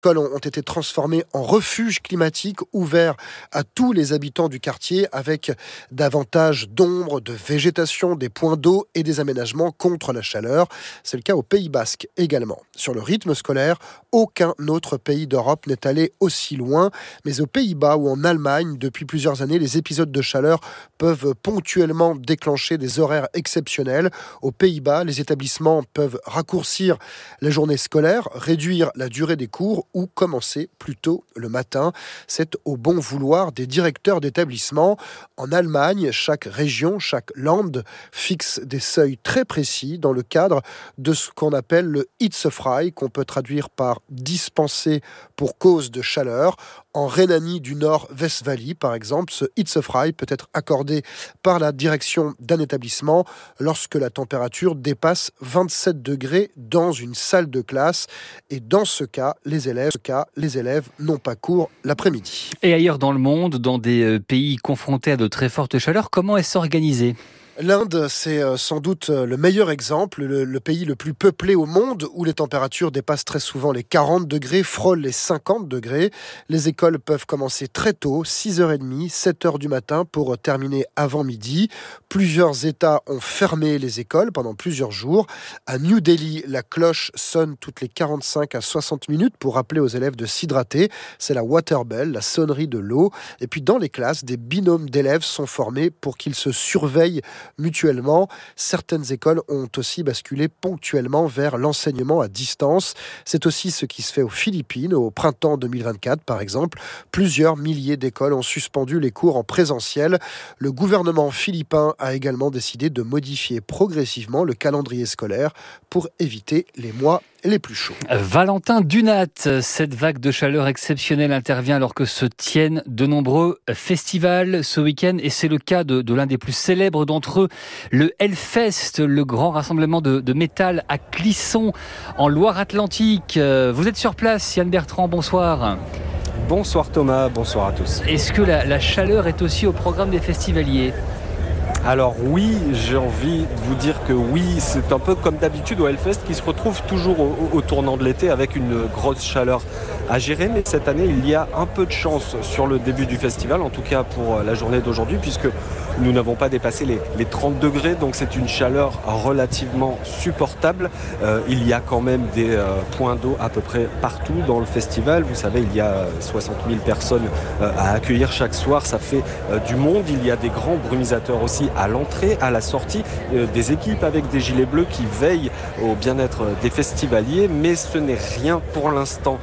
écoles ont été transformées en refuges climatiques ouverts à tous les habitants du quartier avec davantage d'ombre, de végétation, des points d'eau et des aménagements contre la chaleur. C'est le cas au Pays Basque également. Sur le rythme scolaire, aucun autre pays d'Europe n'est allé aussi loin. Mais aux Pays-Bas ou en Allemagne, depuis plusieurs années, les épisodes de chaleur peuvent ponctuellement déclencher des horaires exceptionnels. Aux Pays-Bas, les établissements peuvent raccourcir la journée scolaire, réduire la durée des cours ou commencer plus tôt le matin. C'est au bon vouloir des directeurs d'établissement. En Allemagne, chaque région, chaque Land fixe des seuils très précis dans le cadre de ce qu'on appelle le Hitzefrei, qu'on peut traduire par dispensé pour cause de chaleur. En Rhénanie du Nord-Westphalie, par exemple, ce Hitzefrei peut être accordé par la direction d'un établissement lorsque la température dépasse 27 degrés dans une salle de classe. Et dans ce cas, les élèves n'ont pas cours l'après-midi. Et ailleurs dans le monde, dans des pays confrontés à de très fortes chaleurs, comment est-ce organisé ? L'Inde, c'est sans doute le meilleur exemple, le pays le plus peuplé au monde où les températures dépassent très souvent les 40 degrés, frôlent les 50 degrés. Les écoles peuvent commencer très tôt, 6h30, 7h du matin pour terminer avant midi. Plusieurs États ont fermé les écoles pendant plusieurs jours. À New Delhi, la cloche sonne toutes les 45 à 60 minutes pour rappeler aux élèves de s'hydrater. C'est la water bell, la sonnerie de l'eau. Et puis dans les classes, des binômes d'élèves sont formés pour qu'ils se surveillent mutuellement. Certaines écoles ont aussi basculé ponctuellement vers l'enseignement à distance. C'est aussi ce qui se fait aux Philippines. Au printemps 2024, par exemple, plusieurs milliers d'écoles ont suspendu les cours en présentiel. Le gouvernement philippin a également décidé de modifier progressivement le calendrier scolaire pour éviter les mois les plus chauds. Valentin Dunat, cette vague de chaleur exceptionnelle intervient alors que se tiennent de nombreux festivals ce week-end et c'est le cas de l'un des plus célèbres d'entre eux, le Hellfest, le grand rassemblement de métal à Clisson en Loire-Atlantique. Vous êtes sur place, Yann Bertrand, bonsoir. Bonsoir Thomas, bonsoir à tous. Est-ce que la chaleur est aussi au programme des festivaliers ? Alors oui, j'ai envie de vous dire que oui, c'est un peu comme d'habitude au Hellfest qui se retrouve toujours au tournant de l'été avec une grosse chaleur à gérer. Mais cette année, il y a un peu de chance sur le début du festival, en tout cas pour la journée d'aujourd'hui, puisque nous n'avons pas dépassé les 30 degrés, donc c'est une chaleur relativement supportable. Il y a quand même des points d'eau à peu près partout dans le festival. Vous savez, il y a 60 000 personnes à accueillir chaque soir, ça fait du monde. Il y a des grands brumisateurs aussi à l'entrée, à la sortie, des équipes avec des gilets bleus qui veillent au bien-être des festivaliers, mais ce n'est rien pour l'instant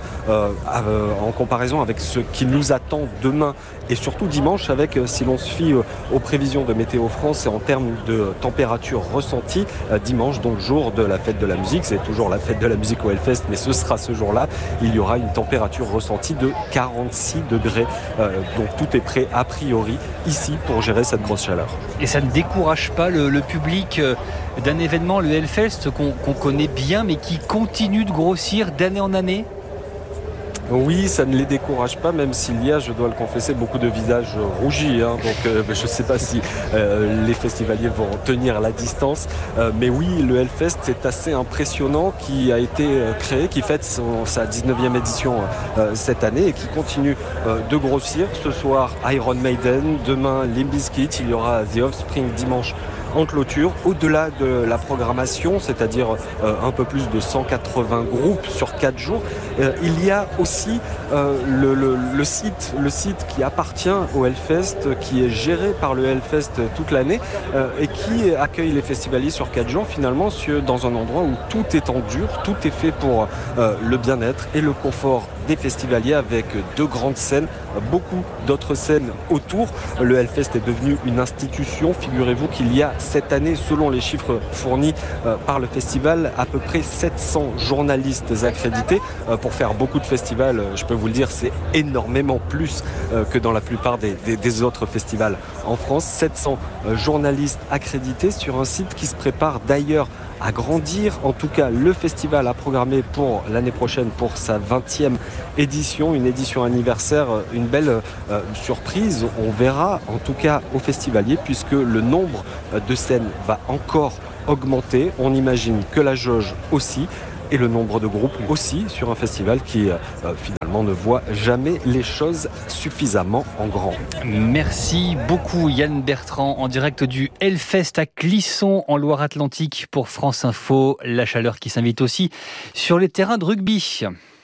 en comparaison avec ce qui nous attend demain et surtout dimanche avec, si l'on se fie aux prévisions de Météo France et en termes de température ressentie, dimanche, donc jour de la fête de la musique, c'est toujours la fête de la musique au Hellfest, mais ce sera ce jour-là, il y aura une température ressentie de 46 degrés, donc tout est prêt a priori ici pour gérer cette grosse chaleur. Et ça ne décourage pas le public d'un événement, le Hellfest, qu'on connaît bien mais qui continue de grossir d'année en année ? Oui, ça ne les décourage pas, même s'il y a, je dois le confesser, beaucoup de visages rougis. Donc je ne sais pas si les festivaliers vont tenir la distance. Mais oui, le Hellfest, c'est assez impressionnant, qui a été créé, qui fête sa 19e édition cette année et qui continue de grossir. Ce soir, Iron Maiden, demain, Limp Bizkit, il y aura The Offspring dimanche en clôture. Au-delà de la programmation, c'est-à-dire un peu plus de 180 groupes sur 4 jours, il y a aussi le site qui appartient au Hellfest, qui est géré par le Hellfest toute l'année et qui accueille les festivaliers sur 4 jours finalement dans un endroit où tout est en dur, tout est fait pour le bien-être et le confort des festivaliers avec 2 grandes scènes, beaucoup d'autres scènes autour. Le Hellfest est devenu une institution. Figurez-vous qu'il y a cette année, selon les chiffres fournis par le festival, à peu près 700 journalistes accrédités. Pour faire beaucoup de festivals, je peux vous le dire, c'est énormément plus que dans la plupart des autres festivals en France. 700 journalistes accrédités sur un site qui se prépare d'ailleurs à grandir. En tout cas, le festival a programmé pour l'année prochaine pour sa 20e édition, une édition anniversaire, une belle surprise. On verra en tout cas au festivalier puisque le nombre de scènes va encore augmenter. On imagine que la jauge aussi. et le nombre de groupes aussi sur un festival qui finalement ne voit jamais les choses suffisamment en grand. Merci beaucoup Yann Bertrand en direct du Hellfest à Clisson en Loire-Atlantique pour France Info. La chaleur qui s'invite aussi sur les terrains de rugby.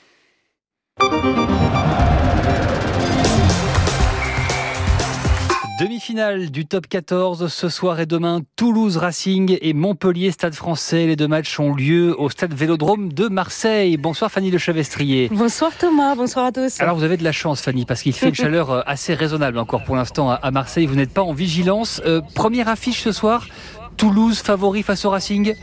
Demi-finale du top 14 ce soir et demain, Toulouse Racing et Montpellier Stade Français. Les deux matchs ont lieu au stade Vélodrome de Marseille. Bonsoir Fanny Le Chevestrier. Bonsoir Thomas, bonsoir à tous. Alors vous avez de la chance Fanny parce qu'il fait une chaleur assez raisonnable encore pour l'instant à Marseille. Vous n'êtes pas en vigilance. Première affiche ce soir, Toulouse favori face au Racing.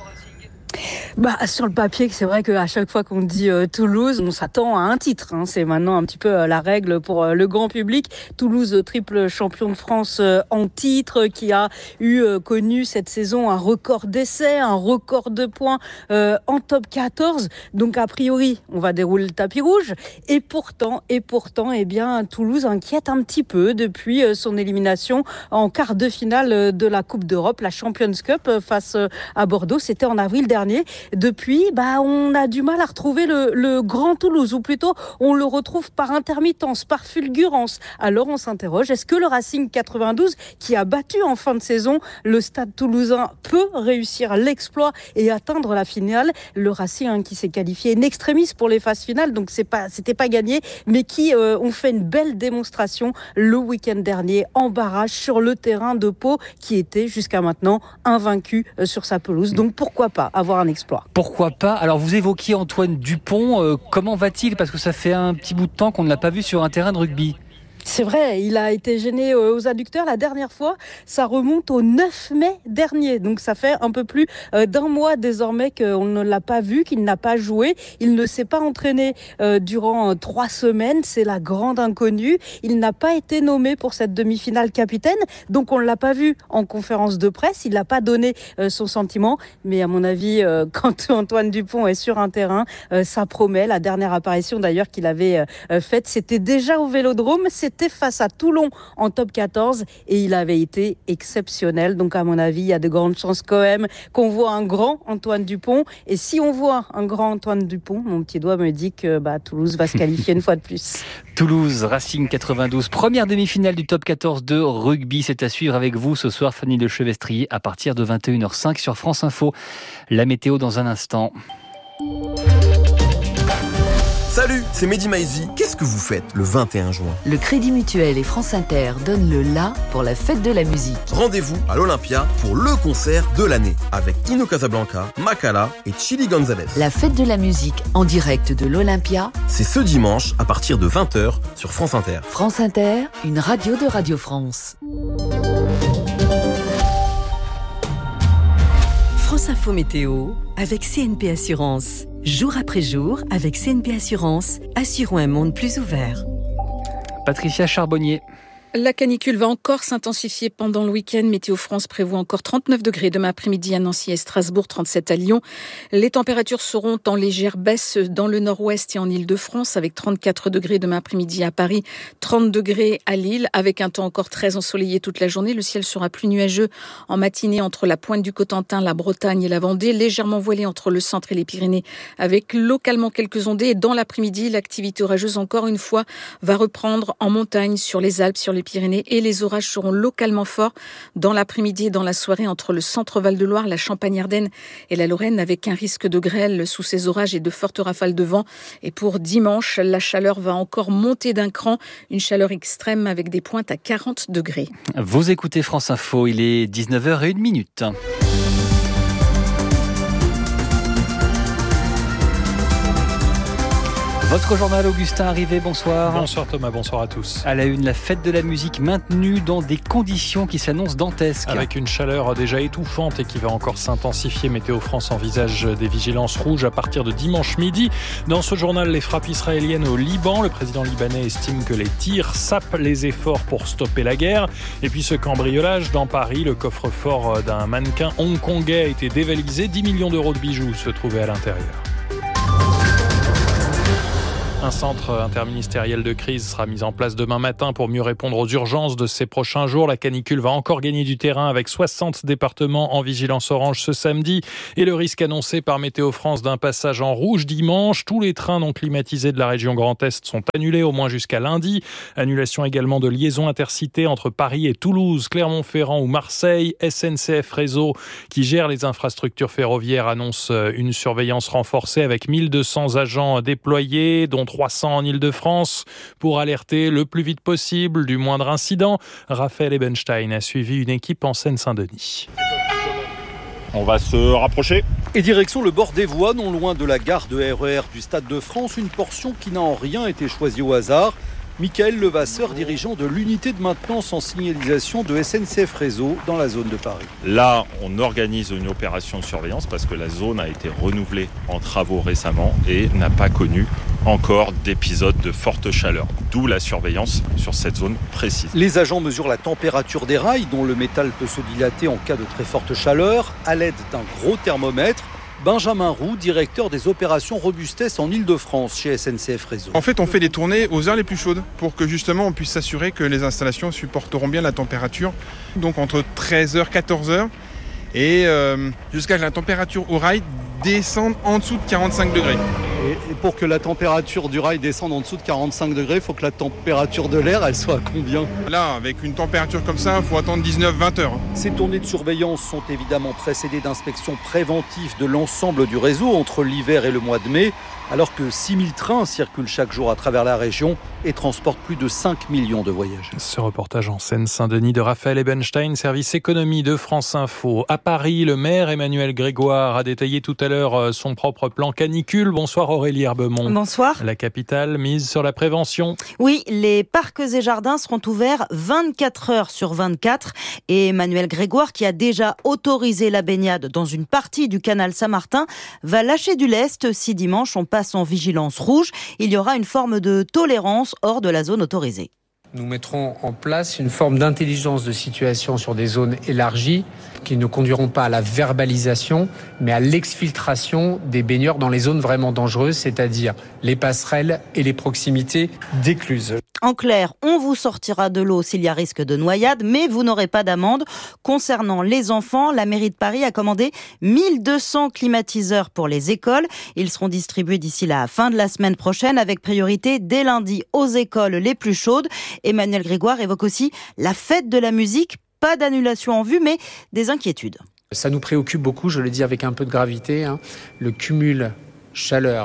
Sur le papier, c'est vrai qu'à chaque fois qu'on dit Toulouse, on s'attend à un titre. C'est maintenant un petit peu la règle pour le grand public. Toulouse, triple champion de France en titre, qui a connu cette saison un record d'essais, un record de points en top 14. Donc a priori, on va dérouler le tapis rouge. Et pourtant, Toulouse inquiète un petit peu depuis son élimination en quart de finale de la Coupe d'Europe, la Champions Cup face à Bordeaux. C'était en avril dernier. Depuis, on a du mal à retrouver le grand Toulouse, ou plutôt on le retrouve par intermittence, par fulgurance. Alors on s'interroge, est-ce que le Racing 92, qui a battu en fin de saison le Stade Toulousain, peut réussir l'exploit et atteindre la finale? Le Racing qui s'est qualifié in extremis pour les phases finales, donc c'était pas gagné, mais qui ont fait une belle démonstration le week-end dernier en barrage sur le terrain de Pau, qui était jusqu'à maintenant invaincu sur sa pelouse. Donc pourquoi pas avoir un exploit. Pourquoi pas? Alors vous évoquiez Antoine Dupont, comment va-t-il? Parce que ça fait un petit bout de temps qu'on ne l'a pas vu sur un terrain de rugby. C'est vrai, il a été gêné aux adducteurs la dernière fois, ça remonte au 9 mai dernier, donc ça fait un peu plus d'un mois désormais qu'on ne l'a pas vu, qu'il n'a pas joué, il ne s'est pas entraîné durant 3 semaines, c'est la grande inconnue, il n'a pas été nommé pour cette demi-finale capitaine, donc on ne l'a pas vu en conférence de presse, il n'a pas donné son sentiment, mais à mon avis, quand Antoine Dupont est sur un terrain, ça promet. La dernière apparition d'ailleurs qu'il avait faite, c'était déjà au Vélodrome, c'était face à Toulon en top 14 et il avait été exceptionnel. Donc à mon avis, il y a de grandes chances quand même qu'on voit un grand Antoine Dupont. Et si on voit un grand Antoine Dupont, mon petit doigt me dit que Toulouse va se qualifier une fois de plus. Toulouse, Racing 92, première demi-finale du top 14 de rugby. C'est à suivre avec vous ce soir, Fanny Le Chevestrier, à partir de 21h05 sur France Info. La météo dans un instant. Salut, c'est Mehdi Maizi. Qu'est-ce que vous faites le 21 juin? Le Crédit Mutuel et France Inter donnent le la pour la fête de la musique. Rendez-vous à l'Olympia pour le concert de l'année avec Tino Casablanca, Makala et Chili Gonzalez. La fête de la musique en direct de l'Olympia, c'est ce dimanche à partir de 20h sur France Inter. France Inter, une radio de Radio France. France Info Météo avec CNP Assurance. Jour après jour, avec CNP Assurance, assurons un monde plus ouvert. Patricia Charbonnier. La canicule va encore s'intensifier pendant le week-end. Météo France prévoit encore 39 degrés demain après-midi à Nancy et Strasbourg, 37 à Lyon. Les températures seront en légère baisse dans le nord-ouest et en Île-de-France avec 34 degrés demain après-midi à Paris, 30 degrés à Lille avec un temps encore très ensoleillé toute la journée. Le ciel sera plus nuageux en matinée entre la pointe du Cotentin, la Bretagne et la Vendée, légèrement voilé entre le centre et les Pyrénées avec localement quelques ondées. Et dans l'après-midi, l'activité orageuse encore une fois va reprendre en montagne sur les Alpes, sur les Pyrénées et les orages seront localement forts dans l'après-midi et dans la soirée entre le centre Val-de-Loire, la Champagne-Ardenne et la Lorraine avec un risque de grêle sous ces orages et de fortes rafales de vent. Et pour dimanche, la chaleur va encore monter d'un cran, une chaleur extrême avec des pointes à 40 degrés. Vous écoutez France Info, il est 19h01. Votre journal, Augustin Arrivé, bonsoir. Bonsoir Thomas, bonsoir à tous. À la une, la fête de la musique maintenue dans des conditions qui s'annoncent dantesques. Avec une chaleur déjà étouffante et qui va encore s'intensifier, Météo France envisage des vigilances rouges à partir de dimanche midi. Dans ce journal, les frappes israéliennes au Liban. Le président libanais estime que les tirs sapent les efforts pour stopper la guerre. Et puis ce cambriolage dans Paris, le coffre-fort d'un mannequin hongkongais a été dévalisé. 10 millions d'euros de bijoux se trouvaient à l'intérieur. Un centre interministériel de crise sera mis en place demain matin pour mieux répondre aux urgences de ces prochains jours. La canicule va encore gagner du terrain avec 60 départements en vigilance orange ce samedi et le risque annoncé par Météo France d'un passage en rouge dimanche. Tous les trains non climatisés de la région Grand Est sont annulés au moins jusqu'à lundi. Annulation également de liaisons intercités entre Paris et Toulouse, Clermont-Ferrand ou Marseille. SNCF Réseau, qui gère les infrastructures ferroviaires, annonce une surveillance renforcée avec 1200 agents déployés, dont 300 en Île-de-France, pour alerter le plus vite possible du moindre incident. Raphaël Ebenstein a suivi une équipe en Seine-Saint-Denis. On va se rapprocher. Et direction le bord des voies, non loin de la gare de RER du Stade de France, une portion qui n'a en rien été choisie au hasard. Michael Levasseur, dirigeant de l'unité de maintenance en signalisation de SNCF Réseau dans la zone de Paris. Là, on organise une opération de surveillance parce que la zone a été renouvelée en travaux récemment et n'a pas connu encore d'épisodes de forte chaleur. D'où la surveillance sur cette zone précise. Les agents mesurent la température des rails dont le métal peut se dilater en cas de très forte chaleur à l'aide d'un gros thermomètre. Benjamin Roux, directeur des opérations robustesse en Île-de-France chez SNCF Réseau. En fait, on fait des tournées aux heures les plus chaudes pour que justement on puisse s'assurer que les installations supporteront bien la température. Donc entre 13h, 14h et jusqu'à la température au rail descende en dessous de 45 degrés. Et pour que la température du rail descende en dessous de 45 degrés, il faut que la température de l'air, elle soit à combien ? Là, avec une température comme ça, il faut attendre 19-20 heures. Ces tournées de surveillance sont évidemment précédées d'inspections préventives de l'ensemble du réseau entre l'hiver et le mois de mai, alors que 6000 trains circulent chaque jour à travers la région et transportent plus de 5 millions de voyageurs. Ce reportage en Seine-Saint-Denis de Raphaël Ebenstein, service économie de France Info. À Paris, le maire Emmanuel Grégoire a détaillé tout à l'heure son propre plan canicule. Bonsoir Aurélie Herbemont. Bonsoir. La capitale mise sur la prévention. Oui, les parcs et jardins seront ouverts 24 heures sur 24 et Emmanuel Grégoire, qui a déjà autorisé la baignade dans une partie du canal Saint-Martin, va lâcher du lest si dimanche on passe en vigilance rouge. Il y aura une forme de tolérance hors de la zone autorisée. Nous mettrons en place une forme d'intelligence de situation sur des zones élargies qui ne conduiront pas à la verbalisation, mais à l'exfiltration des baigneurs dans les zones vraiment dangereuses, c'est-à-dire les passerelles et les proximités d'écluses. En clair, on vous sortira de l'eau s'il y a risque de noyade, mais vous n'aurez pas d'amende. Concernant les enfants, la mairie de Paris a commandé 1200 climatiseurs pour les écoles. Ils seront distribués d'ici la fin de la semaine prochaine, avec priorité dès lundi aux écoles les plus chaudes. Emmanuel Grégoire évoque aussi la fête de la musique. Pas d'annulation en vue, mais des inquiétudes. Ça nous préoccupe beaucoup, je le dis avec un peu de gravité. Le cumul chaleur,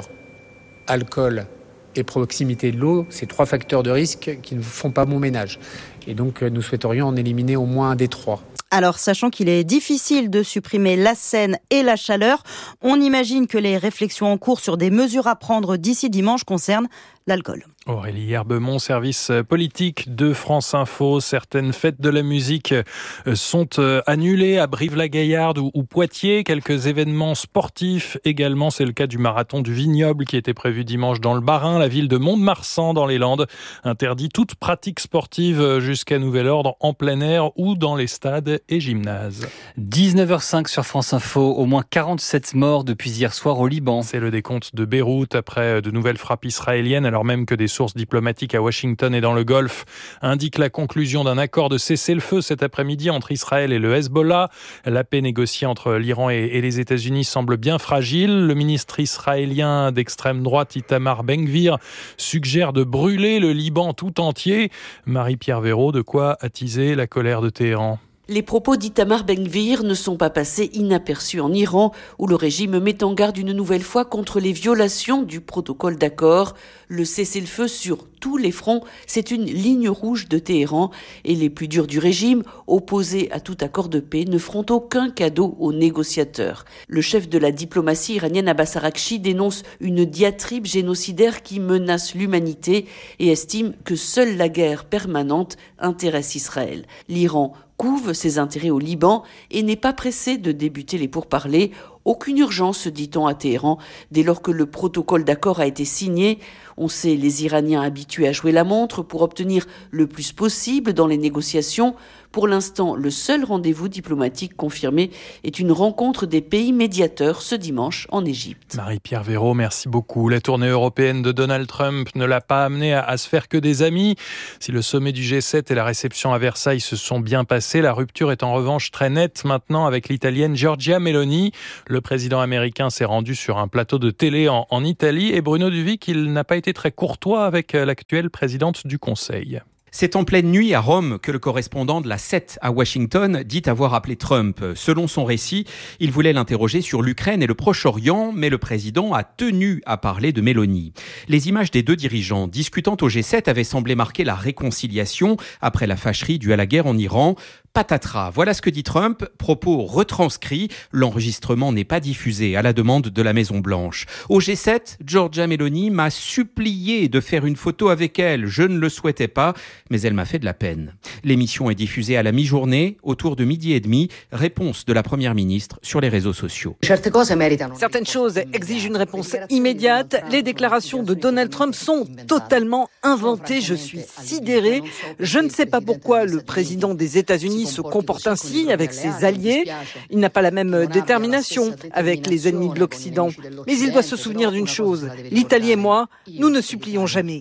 alcool et proximité de l'eau, c'est 3 facteurs de risque qui ne font pas bon ménage. Et donc, nous souhaiterions en éliminer au moins un des 3. Alors, sachant qu'il est difficile de supprimer la Seine et la chaleur, on imagine que les réflexions en cours sur des mesures à prendre d'ici dimanche concernent l'alcool. Aurélie Herbemont, service politique de France Info. Certaines fêtes de la musique sont annulées à Brive-la-Gaillarde ou Poitiers. Quelques événements sportifs également. C'est le cas du marathon du Vignoble qui était prévu dimanche dans le Bas-Rhin. La ville de Mont-de-Marsan dans les Landes interdit toute pratique sportive jusqu'à nouvel ordre en plein air ou dans les stades et gymnases. 19h05 sur France Info. Au moins 47 morts depuis hier soir au Liban. C'est le décompte de Beyrouth après de nouvelles frappes israéliennes, alors même que des sources diplomatiques à Washington et dans le Golfe indiquent la conclusion d'un accord de cessez-le-feu cet après-midi entre Israël et le Hezbollah. La paix négociée entre l'Iran et les États-Unis semble bien fragile. Le ministre israélien d'extrême droite Itamar Ben-Gvir suggère de brûler le Liban tout entier. Marie-Pierre Véraud, de quoi attiser la colère de Téhéran. Les propos d'Itamar Ben-Gvir ne sont pas passés inaperçus en Iran, où le régime met en garde une nouvelle fois contre les violations du protocole d'accord. Le cessez-le-feu sur tous les fronts, c'est une ligne rouge de Téhéran, et les plus durs du régime, opposés à tout accord de paix, ne feront aucun cadeau aux négociateurs. Le chef de la diplomatie iranienne Abbas Araghchi dénonce une diatribe génocidaire qui menace l'humanité et estime que seule la guerre permanente intéresse Israël. L'Iran couve ses intérêts au Liban et n'est pas pressé de débuter les pourparlers. Aucune urgence, dit-on à Téhéran, dès lors que le protocole d'accord a été signé. On sait les Iraniens habitués à jouer la montre pour obtenir le plus possible dans les négociations. Pour l'instant, le seul rendez-vous diplomatique confirmé est une rencontre des pays médiateurs ce dimanche en Égypte. Marie-Pierre Véraud, merci beaucoup. La tournée européenne de Donald Trump ne l'a pas amené à se faire que des amis. Si le sommet du G7 et la réception à Versailles se sont bien passés, la rupture est en revanche très nette maintenant avec l'Italienne Giorgia Meloni. Le président américain s'est rendu sur un plateau de télé en Italie et Bruno Duvic, il n'a pas été très courtois avec l'actuelle présidente du Conseil. C'est en pleine nuit à Rome que le correspondant de la 7 à Washington dit avoir appelé Trump. Selon son récit, il voulait l'interroger sur l'Ukraine et le Proche-Orient, mais le président a tenu à parler de Meloni. Les images des deux dirigeants discutant au G7 avaient semblé marquer la réconciliation après la fâcherie due à la guerre en Iran. Patatras, voilà ce que dit Trump, propos retranscrits, l'enregistrement n'est pas diffusé à la demande de la Maison-Blanche. Au G7, Giorgia Meloni m'a supplié de faire une photo avec elle, je ne le souhaitais pas, mais elle m'a fait de la peine. L'émission est diffusée à la mi-journée, autour de 12h30, réponse de la Première ministre sur les réseaux sociaux. Certaines choses exigent une réponse immédiate, les déclarations de Donald Trump sont totalement inventées, je suis sidérée, je ne sais pas pourquoi le président des États-Unis se comporte ainsi avec ses alliés. Il n'a pas la même détermination avec les ennemis de l'Occident. Mais il doit se souvenir d'une chose. L'Italie et moi, nous ne supplions jamais.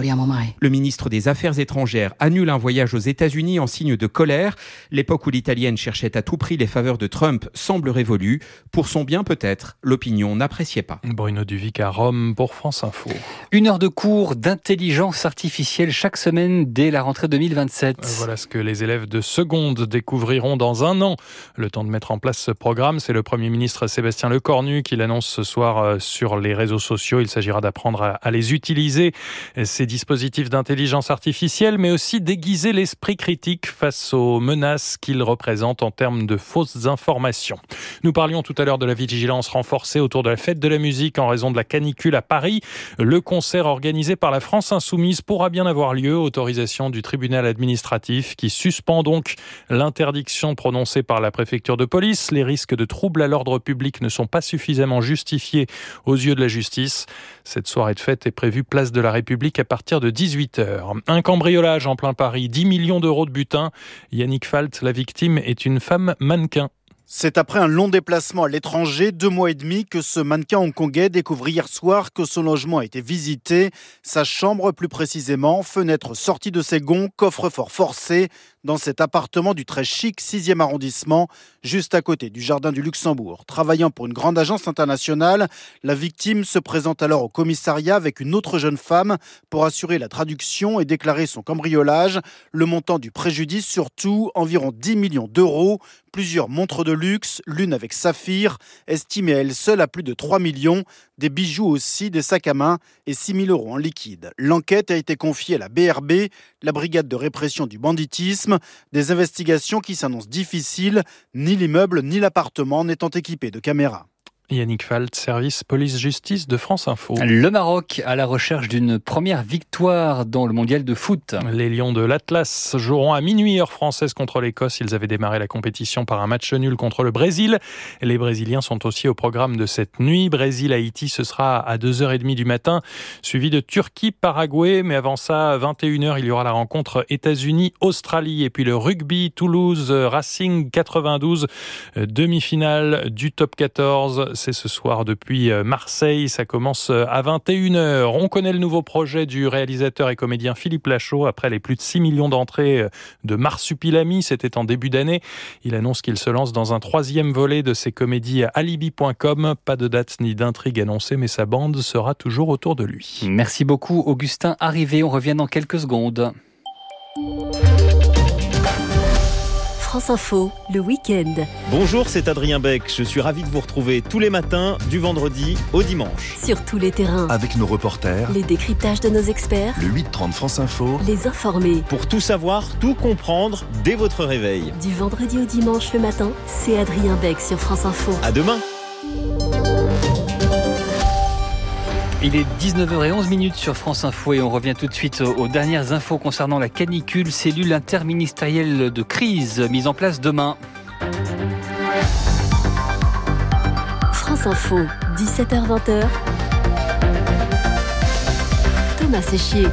Le ministre des Affaires étrangères annule un voyage aux États-Unis en signe de colère. L'époque où l'Italienne cherchait à tout prix les faveurs de Trump semble révolue. Pour son bien peut-être, l'opinion n'appréciait pas. Bruno Duvic à Rome pour France Info. 1 heure de cours d'intelligence artificielle chaque semaine dès la rentrée 2027. Voilà ce que les élèves de seconde découvriront dans un an. Le temps de mettre en place ce programme, c'est le Premier ministre Sébastien Lecornu qui l'annonce ce soir sur les réseaux sociaux. Il s'agira d'apprendre à les utiliser, ces dispositifs d'intelligence artificielle, mais aussi d'aiguiser l'esprit critique face aux menaces qu'ils représentent en termes de fausses informations. Nous parlions tout à l'heure de la vigilance renforcée autour de la fête de la musique en raison de la canicule à Paris. Le concert organisé par la France Insoumise pourra bien avoir lieu. Autorisation du tribunal administratif qui suspend donc l'interdiction prononcée par la préfecture de police. Les risques de troubles à l'ordre public ne sont pas suffisamment justifiés aux yeux de la justice. Cette soirée de fête est prévue place de la République à partir de 18h. Un cambriolage en plein Paris, 10 millions d'euros de butin. Yannick Falt, la victime, est une femme mannequin. C'est après un long déplacement à l'étranger, 2 mois et demi, que ce mannequin hongkongais découvre hier soir que son logement a été visité. Sa chambre, plus précisément, fenêtre sortie de ses gonds, coffre-fort forcé, dans cet appartement du très chic 6e arrondissement, juste à côté du Jardin du Luxembourg. Travaillant pour une grande agence internationale, la victime se présente alors au commissariat avec une autre jeune femme pour assurer la traduction et déclarer son cambriolage. Le montant du préjudice, surtout, environ 10 millions d'euros. Plusieurs montres de luxe, l'une avec saphir, estimée à elle seule à plus de 3 millions. Des bijoux aussi, des sacs à main et 6 000 euros en liquide. L'enquête a été confiée à la BRB, la brigade de répression du banditisme. Des investigations qui s'annoncent difficiles, ni l'immeuble ni l'appartement n'étant équipés de caméras. Yannick Falt, service police-justice de France Info. Le Maroc à la recherche d'une première victoire dans le mondial de foot. Les Lions de l'Atlas joueront à minuit heure française contre l'Écosse. Ils avaient démarré la compétition par un match nul contre le Brésil. Les Brésiliens sont aussi au programme de cette nuit. Brésil-Haïti, ce sera à 2h30 du matin, suivi de Turquie-Paraguay. Mais avant ça, à 21h, il y aura la rencontre États-Unis-Australie. Et puis le rugby, Toulouse-Racing 92, demi-finale du top 14. C'est ce soir depuis Marseille. Ça commence à 21h. On connaît le nouveau projet du réalisateur et comédien Philippe Lachaud. Après les plus de 6 millions d'entrées de Marsupilami, c'était en début d'année. Il annonce qu'il se lance dans un 3e volet de ses comédies Alibi.com. Pas de date ni d'intrigue annoncée, mais sa bande sera toujours autour de lui. Merci beaucoup, Augustin Arrivé. On revient dans quelques secondes. France Info, le week-end. Bonjour, c'est Adrien Beck. Je suis ravi de vous retrouver tous les matins, du vendredi au dimanche. Sur tous les terrains. Avec nos reporters. Les décryptages de nos experts. Le 8h30 France Info. Les informés. Pour tout savoir, tout comprendre dès votre réveil. Du vendredi au dimanche le matin, c'est Adrien Beck sur France Info. À demain. Il est 19h11 sur France Info et on revient tout de suite aux dernières infos concernant la canicule. Cellule interministérielle de crise mise en place demain. France Info, 17h-20h. bien asséché.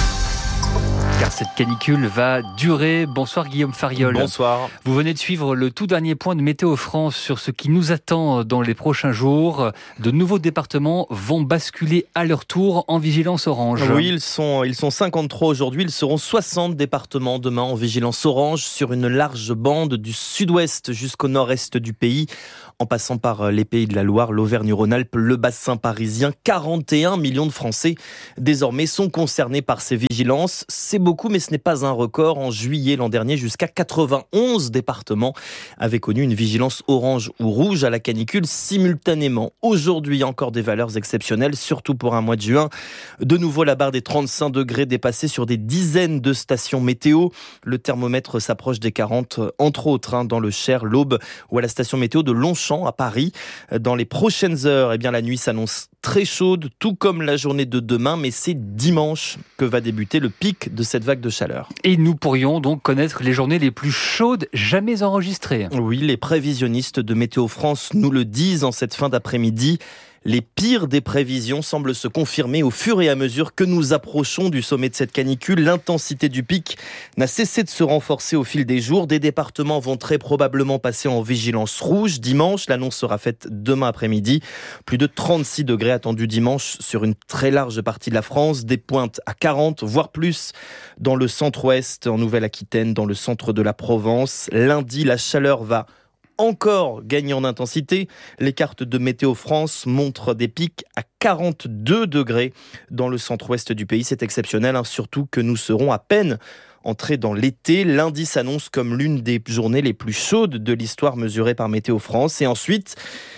Car cette canicule va durer. Bonsoir Guillaume Fariol. Bonsoir. Vous venez de suivre le tout dernier point de Météo France sur ce qui nous attend dans les prochains jours. De nouveaux départements vont basculer à leur tour en vigilance orange. Oui, ils sont 53 aujourd'hui. Ils seront 60 départements demain en vigilance orange sur une large bande du sud-ouest jusqu'au nord-est du pays, en passant par les Pays de la Loire, l'Auvergne-Rhône-Alpes, le bassin parisien. 41 millions de Français désormais sont concernés par ces vigilances. C'est beaucoup, mais ce n'est pas un record. En juillet l'an dernier, jusqu'à 91 départements avaient connu une vigilance orange ou rouge à la canicule simultanément. Aujourd'hui, encore des valeurs exceptionnelles, surtout pour un mois de juin. De nouveau, la barre des 35 degrés dépassée sur des dizaines de stations météo. Le thermomètre s'approche des 40, entre autres, dans le Cher, l'Aube ou à la station météo de Longchamp à Paris. Dans les prochaines heures, la nuit s'annonce très chaude, tout comme la journée de demain, mais c'est dimanche que va débuter le pic de cette vague de chaleur. Et nous pourrions donc connaître les journées les plus chaudes jamais enregistrées. Oui, les prévisionnistes de Météo France nous le disent en cette fin d'après-midi. Les pires des prévisions semblent se confirmer au fur et à mesure que nous approchons du sommet de cette canicule. L'intensité du pic n'a cessé de se renforcer au fil des jours. Des départements vont très probablement passer en vigilance rouge dimanche. L'annonce sera faite demain après-midi. Plus de 36 degrés attendus dimanche sur une très large partie de la France. Des pointes à 40, voire plus dans le centre-ouest, en Nouvelle-Aquitaine, dans le centre de la Provence. Lundi, la chaleur va encore gagner en intensité. Les cartes de Météo France montrent des pics à 42 degrés dans le centre-ouest du pays. C'est exceptionnel, surtout que nous serons à peine entrés dans l'été. Lundi s'annonce comme l'une des journées les plus chaudes de l'histoire mesurée par Météo France. Et ensuite,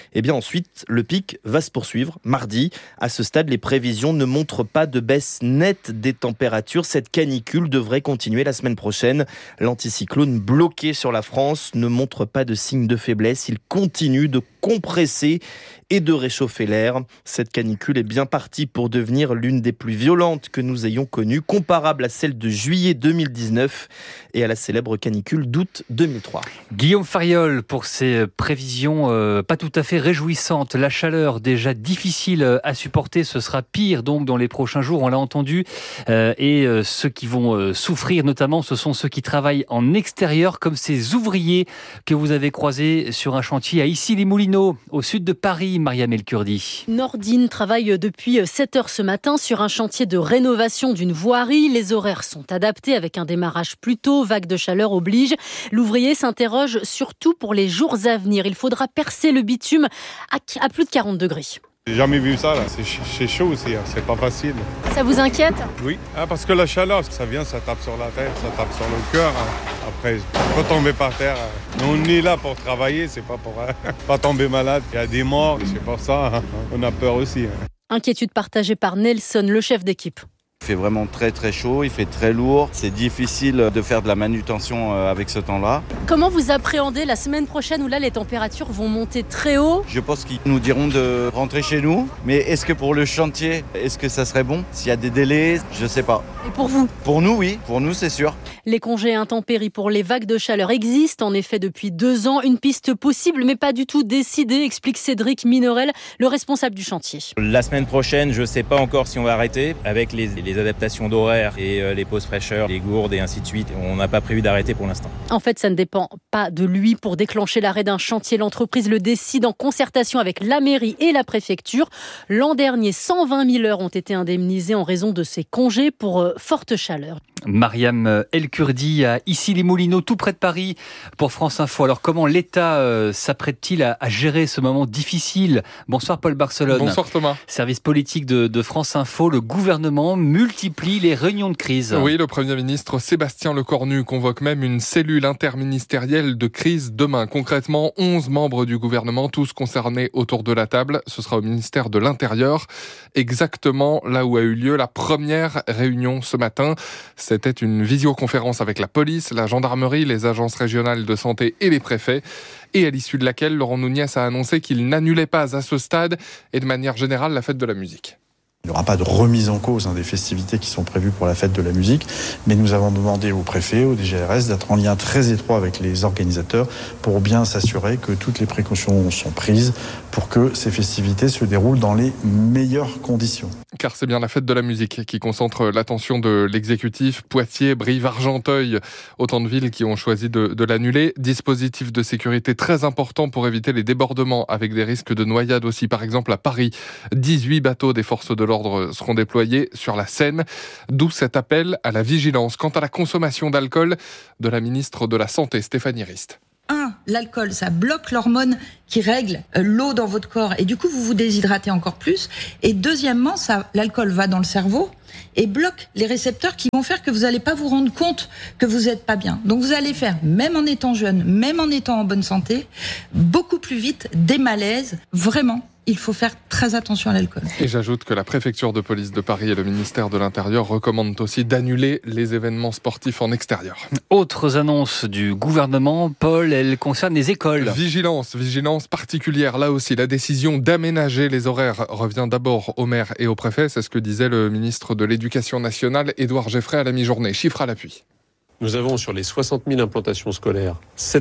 le pic va se poursuivre mardi. À ce stade, les prévisions ne montrent pas de baisse nette des températures. Cette canicule devrait continuer la semaine prochaine. L'anticyclone bloqué sur la France ne montre pas de signe de faiblesse. Il continue de compresser et de réchauffer l'air. Cette canicule est bien partie pour devenir l'une des plus violentes que nous ayons connues, comparable à celle de juillet 2019 et à la célèbre canicule d'août 2003. Guillaume Fariol pour ces prévisions pas tout à fait réjouissantes. La chaleur déjà difficile à supporter, ce sera pire donc dans les prochains jours, on l'a entendu. Et ceux qui vont souffrir notamment, ce sont ceux qui travaillent en extérieur, comme ces ouvriers que vous avez croisés sur un chantier à Issy-les-Moulineaux, au sud de Paris. Mariam El-Kurdi. Nordine travaille depuis 7h ce matin sur un chantier de rénovation d'une voirie. Les horaires sont adaptés avec un démarrage plus tôt. Vague de chaleur oblige. L'ouvrier s'interroge surtout pour les jours à venir. Il faudra percer le bitume à plus de 40 degrés. J'ai jamais vu ça, là. C'est chaud aussi, c'est pas facile. Ça vous inquiète ? Oui, parce que la chaleur, ça vient, ça tape sur la tête, ça tape sur le cœur. Après, faut tomber par terre. On est là pour travailler, c'est pas pour pas tomber malade. Il y a des morts, c'est pour ça, on a peur aussi. Inquiétude partagée par Nelson, le chef d'équipe. Il fait vraiment très très chaud, il fait très lourd. C'est difficile de faire de la manutention avec ce temps-là. Comment vous appréhendez la semaine prochaine où là les températures vont monter très haut ? Je pense qu'ils nous diront de rentrer chez nous. Mais est-ce que pour le chantier, est-ce que ça serait bon ? S'il y a des délais, je sais pas. Et pour vous ? Pour nous, oui. Pour nous, c'est sûr. Les congés intempéries pour les vagues de chaleur existent en effet depuis 2 ans. Une piste possible mais pas du tout décidée, explique Cédric Minorel, le responsable du chantier. La semaine prochaine, je ne sais pas encore si on va arrêter avec les adaptations d'horaire et les pauses fraîcheurs, les gourdes et ainsi de suite. On n'a pas prévu d'arrêter pour l'instant. En fait, ça ne dépend pas de lui. Pour déclencher l'arrêt d'un chantier, l'entreprise le décide en concertation avec la mairie et la préfecture. L'an dernier, 120 000 heures ont été indemnisées en raison de ces congés pour forte chaleur. Mariam El-Kurdi à Issy-les-Moulineaux, tout près de Paris, pour France Info. Alors comment l'État s'apprête-t-il à gérer ce moment difficile ? Bonsoir Paul Barcelone. Bonsoir Thomas. Service politique de France Info, le gouvernement multiplie les réunions de crise. Oui, le Premier ministre Sébastien Lecornu convoque même une cellule interministérielle de crise demain. Concrètement, 11 membres du gouvernement, tous concernés autour de la table. Ce sera au ministère de l'Intérieur, exactement là où a eu lieu la première réunion ce matin. C'était une visioconférence avec la police, la gendarmerie, les agences régionales de santé et les préfets. Et à l'issue de laquelle, Laurent Nunez a annoncé qu'il n'annulait pas à ce stade et de manière générale la fête de la musique. Il n'y aura pas de remise en cause des festivités qui sont prévues pour la fête de la musique, mais nous avons demandé au préfet, au DGRS, d'être en lien très étroit avec les organisateurs pour bien s'assurer que toutes les précautions sont prises pour que ces festivités se déroulent dans les meilleures conditions. Car c'est bien la fête de la musique qui concentre l'attention de l'exécutif. Poitiers, Brive, Argenteuil, autant de villes qui ont choisi de l'annuler. Dispositif de sécurité très important pour éviter les débordements avec des risques de noyade aussi. Par exemple à Paris, 18 bateaux des forces de l'ordre seront déployés sur la Seine. D'où cet appel à la vigilance. Quant à la consommation d'alcool de la ministre de la Santé, Stéphanie Rist. L'alcool, ça bloque l'hormone qui règle l'eau dans votre corps et du coup vous vous déshydratez encore plus. Et deuxièmement, l'alcool va dans le cerveau et bloque les récepteurs qui vont faire que vous n'allez pas vous rendre compte que vous n'êtes pas bien. Donc vous allez faire, même en étant jeune, même en étant en bonne santé, beaucoup plus vite des malaises. Vraiment, il faut faire très attention à l'alcool. Et j'ajoute que la préfecture de police de Paris et le ministère de l'Intérieur recommandent aussi d'annuler les événements sportifs en extérieur. Autres annonces du gouvernement, Paul, elles concernent les écoles. Vigilance particulière. Là aussi, la décision d'aménager les horaires revient d'abord aux maires et aux préfets. C'est ce que disait le ministre de l'Éducation nationale, Édouard Geffray, à la mi-journée. Chiffre à l'appui. Nous avons sur les 60 000 implantations scolaires,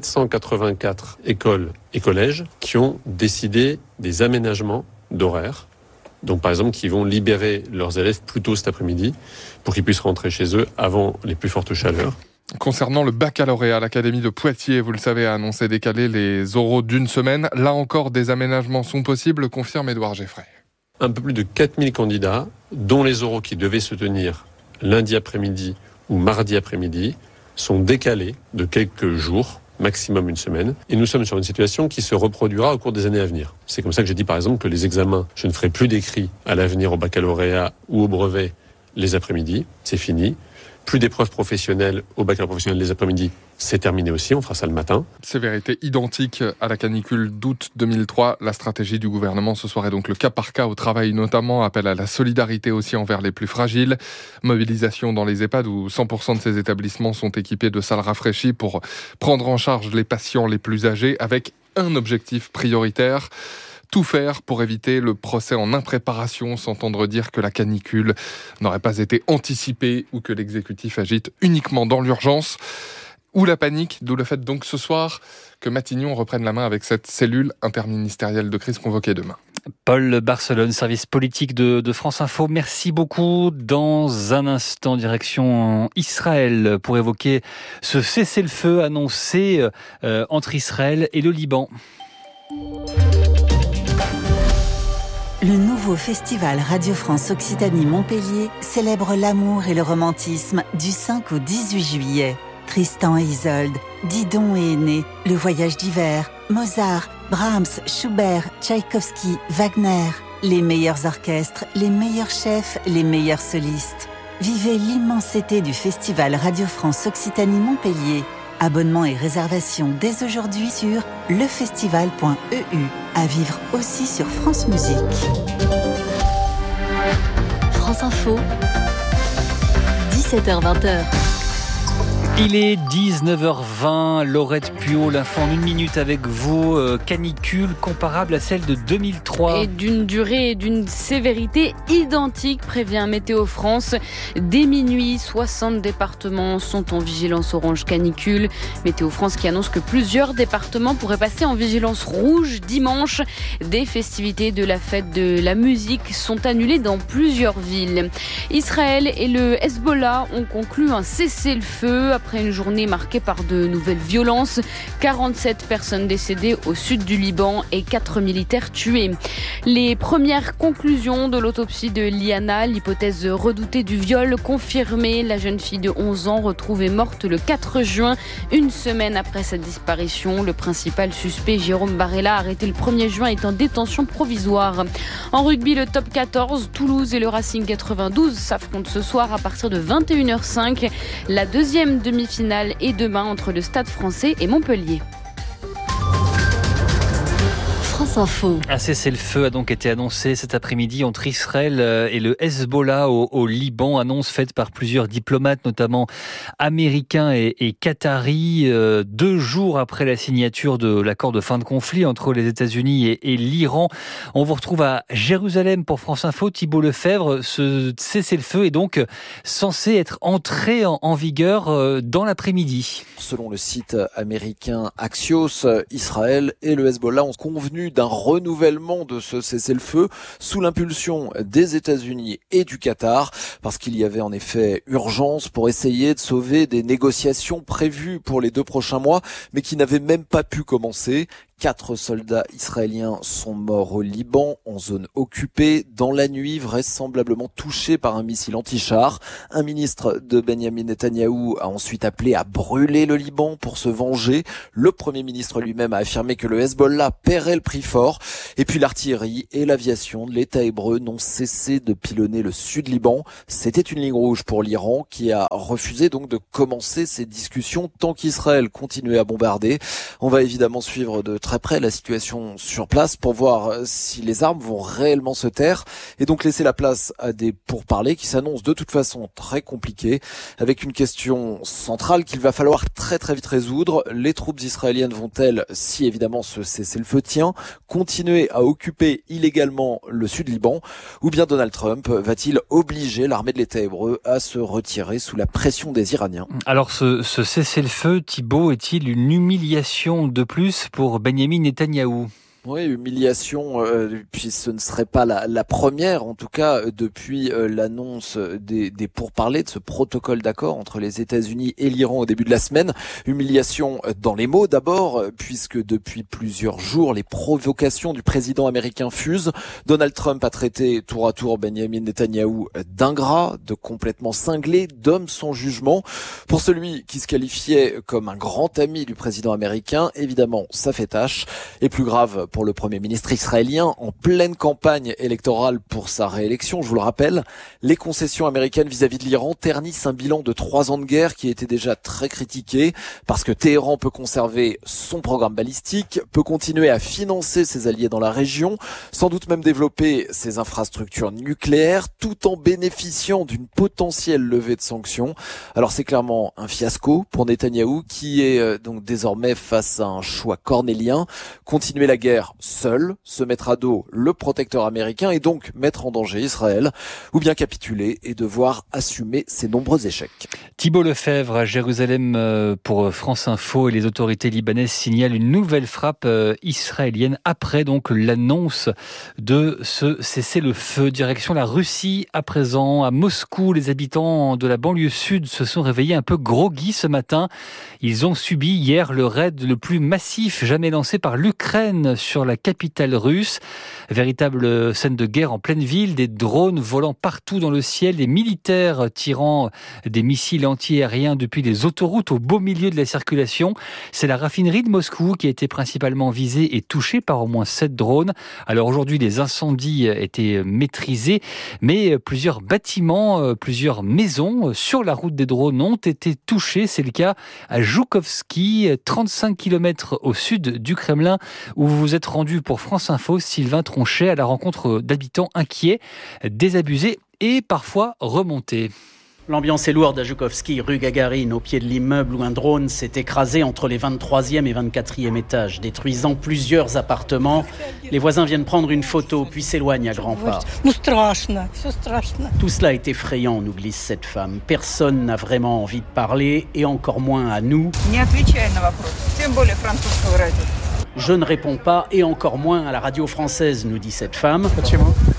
784 écoles et collèges qui ont décidé des aménagements d'horaires. Donc par exemple, qui vont libérer leurs élèves plus tôt cet après-midi pour qu'ils puissent rentrer chez eux avant les plus fortes chaleurs. Concernant le baccalauréat, l'Académie de Poitiers, vous le savez, a annoncé décaler les oraux d'une semaine. Là encore, des aménagements sont possibles, confirme Édouard Geffray. Un peu plus de 4000 candidats, dont les oraux qui devaient se tenir lundi après-midi ou mardi après-midi, sont décalés de quelques jours, maximum une semaine. Et nous sommes sur une situation qui se reproduira au cours des années à venir. C'est comme ça que j'ai dit par exemple que les examens, je ne ferai plus d'écrits à l'avenir au baccalauréat ou au brevet les après-midi, c'est fini. Plus d'épreuves professionnelles au baccalauréat professionnel les après-midi, c'est terminé aussi, on fera ça le matin. Sévérité identique à la canicule d'août 2003. La stratégie du gouvernement ce soir est donc le cas par cas au travail notamment, appel à la solidarité aussi envers les plus fragiles. Mobilisation dans les EHPAD où 100% de ces établissements sont équipés de salles rafraîchies pour prendre en charge les patients les plus âgés avec un objectif prioritaire. Tout faire pour éviter le procès en impréparation, s'entendre dire que la canicule n'aurait pas été anticipée ou que l'exécutif agite uniquement dans l'urgence ou la panique, d'où le fait donc ce soir que Matignon reprenne la main avec cette cellule interministérielle de crise convoquée demain. Paul Barcelone, service politique de France Info, merci beaucoup. Dans un instant, direction Israël pour évoquer ce cessez-le-feu annoncé entre Israël et le Liban. Le nouveau festival Radio France Occitanie Montpellier célèbre l'amour et le romantisme du 5 au 18 juillet. Tristan et Isolde, Didon et Aîné, Le Voyage d'hiver, Mozart, Brahms, Schubert, Tchaïkovski, Wagner. Les meilleurs orchestres, les meilleurs chefs, les meilleurs solistes. Vivez l'immensité du festival Radio France Occitanie Montpellier. Abonnements et réservations dès aujourd'hui sur lefestival.eu. À vivre aussi sur France Musique. France Info, 17h-20h. Il est 19h20, Laurette Puot, l'info en une minute avec vous. Canicule comparable à celle de 2003. Et d'une durée et d'une sévérité identiques, prévient Météo France. Dès minuit, 60 départements sont en vigilance orange canicule. Météo France qui annonce que plusieurs départements pourraient passer en vigilance rouge dimanche. Des festivités de la fête de la musique sont annulées dans plusieurs villes. Israël et le Hezbollah ont conclu un cessez-le-feu après une journée marquée par de nouvelles violences. 47 personnes décédées au sud du Liban et 4 militaires tués. Les premières conclusions de l'autopsie de Liana, l'hypothèse redoutée du viol confirmée. La jeune fille de 11 ans retrouvée morte le 4 juin, une semaine après sa disparition. Le principal suspect, Jérôme Barella, arrêté le 1er juin, est en détention provisoire. En rugby, le top 14, Toulouse et le Racing 92 s'affrontent ce soir à partir de 21h05. La deuxième demi-finale est demain entre le Stade français et Montpellier. France Info. Un cessez-le-feu a donc été annoncé cet après-midi entre Israël et le Hezbollah au Liban. Annonce faite par plusieurs diplomates, notamment américains et qataris, 2 jours après la signature de l'accord de fin de conflit entre les États-Unis et l'Iran. On vous retrouve à Jérusalem pour France Info. Thibault Lefebvre, ce cessez-le-feu est donc censé être entré en vigueur dans l'après-midi. Selon le site américain Axios, Israël et le Hezbollah ont convenu d'un renouvellement de ce cessez-le-feu sous l'impulsion des États-Unis et du Qatar, parce qu'il y avait en effet urgence pour essayer de sauver des négociations prévues pour les 2 prochains mois, mais qui n'avaient même pas pu commencer. 4 soldats israéliens sont morts au Liban, en zone occupée, dans la nuit, vraisemblablement touchés par un missile anti-char. Un ministre de Benjamin Netanyahou a ensuite appelé à brûler le Liban pour se venger. Le Premier ministre lui-même a affirmé que le Hezbollah paierait le prix fort. Et puis l'artillerie et l'aviation de l'État hébreu n'ont cessé de pilonner le sud Liban. C'était une ligne rouge pour l'Iran qui a refusé donc de commencer ces discussions tant qu'Israël continuait à bombarder. On va évidemment suivre de très près la situation sur place pour voir si les armes vont réellement se taire et donc laisser la place à des pourparlers qui s'annoncent de toute façon très compliqués, avec une question centrale qu'il va falloir très vite résoudre. Les troupes israéliennes vont-elles, si évidemment ce cessez-le-feu tient, continuer à occuper illégalement le sud Liban, ou bien Donald Trump va-t-il obliger l'armée de l'État hébreu à se retirer sous la pression des Iraniens? Alors ce cessez-le-feu, Thibault, est-il une humiliation de plus pour Benjamin Netanyahou? Oui, humiliation, puis ce ne serait pas la première, en tout cas, depuis l'annonce des pourparlers de ce protocole d'accord entre les États-Unis et l'Iran au début de la semaine. Humiliation dans les mots d'abord, puisque depuis plusieurs jours, les provocations du président américain fusent. Donald Trump a traité tour à tour Benjamin Netanyahou d'ingrat, de complètement cinglé, d'homme sans jugement. Pour celui qui se qualifiait comme un grand ami du président américain, évidemment, ça fait tâche. Et plus grave pour le Premier ministre israélien, en pleine campagne électorale pour sa réélection, je vous le rappelle, les concessions américaines vis-à-vis de l'Iran ternissent un bilan de 3 ans de guerre qui était déjà très critiqué, parce que Téhéran peut conserver son programme balistique, peut continuer à financer ses alliés dans la région, sans doute même développer ses infrastructures nucléaires, tout en bénéficiant d'une potentielle levée de sanctions. Alors c'est clairement un fiasco pour Netanyahou, qui est donc désormais face à un choix cornélien: continuer la guerre seul, se mettre à dos le protecteur américain et donc mettre en danger Israël, ou bien capituler et devoir assumer ses nombreux échecs. Thibault Lefebvre à Jérusalem pour France Info, et les autorités libanaises signalent une nouvelle frappe israélienne après donc l'annonce de ce cessez-le-feu. Direction la Russie à présent, à Moscou, les habitants de la banlieue sud se sont réveillés un peu groggy ce matin. Ils ont subi hier le raid le plus massif jamais lancé par l'Ukraine sur la capitale russe. Véritable scène de guerre en pleine ville, des drones volant partout dans le ciel, des militaires tirant des missiles anti-aériens depuis les autoroutes au beau milieu de la circulation. C'est la raffinerie de Moscou qui a été principalement visée et touchée par au moins 7 drones. Alors aujourd'hui, les incendies étaient maîtrisés, mais plusieurs bâtiments, plusieurs maisons sur la route des drones ont été touchées. C'est le cas à Joukovski, 35 km au sud du Kremlin, où vous êtes rendu pour France Info, Sylvain Tronchet, à la rencontre d'habitants inquiets, désabusés et parfois remontés. L'ambiance est lourde à Joukovski, rue Gagarine, au pied de l'immeuble où un drone s'est écrasé entre les 23e et 24e étages, détruisant plusieurs appartements. Les voisins viennent prendre une photo, puis s'éloignent à grands pas. Tout cela est effrayant, nous glisse cette femme. Personne n'a vraiment envie de parler, et encore moins à nous. Je ne réponds pas, et encore moins à la radio française, nous dit cette femme. Pourquoi ?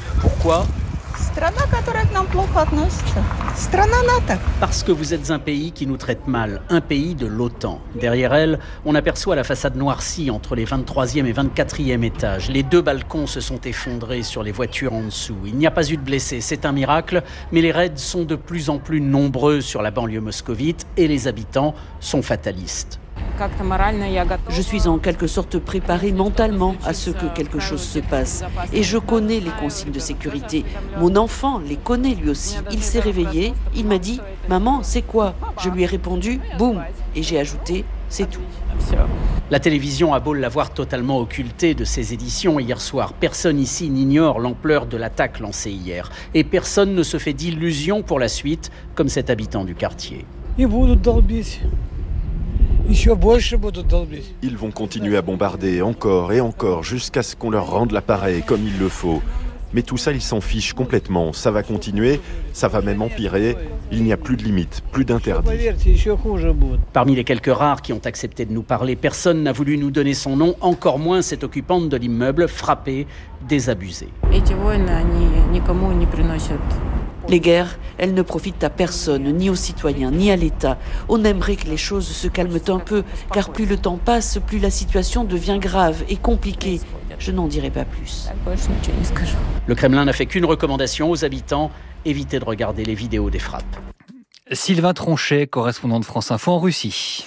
Parce que vous êtes un pays qui nous traite mal, un pays de l'OTAN. Derrière elle, on aperçoit la façade noircie entre les 23e et 24e étages. Les 2 balcons se sont effondrés sur les voitures en dessous. Il n'y a pas eu de blessés, c'est un miracle, mais les raids sont de plus en plus nombreux sur la banlieue moscovite et les habitants sont fatalistes. Je suis en quelque sorte préparée mentalement à ce que quelque chose se passe. Et je connais les consignes de sécurité. Mon enfant les connaît lui aussi. Il s'est réveillé, il m'a dit « Maman, c'est quoi ?» Je lui ai répondu « Boum !» Et j'ai ajouté « C'est tout ». La télévision a beau l'avoir totalement occulté de ses éditions hier soir. Personne ici n'ignore l'ampleur de l'attaque lancée hier. Et personne ne se fait d'illusions pour la suite, comme cet habitant du quartier. Ils vont continuer à bombarder encore et encore jusqu'à ce qu'on leur rende l'appareil comme il le faut. Mais tout ça, ils s'en fichent complètement. Ça va continuer, ça va même empirer. Il n'y a plus de limite, plus d'interdit. Parmi les quelques rares qui ont accepté de nous parler, personne n'a voulu nous donner son nom, encore moins cette occupante de l'immeuble frappée, désabusée. Les guerres, elles ne profitent à personne, ni aux citoyens, ni à l'État. On aimerait que les choses se calment un peu, car plus le temps passe, plus la situation devient grave et compliquée. Je n'en dirai pas plus. Le Kremlin n'a fait qu'une recommandation aux habitants, éviter de regarder les vidéos des frappes. Sylvain Tronchet, correspondant de France Info en Russie.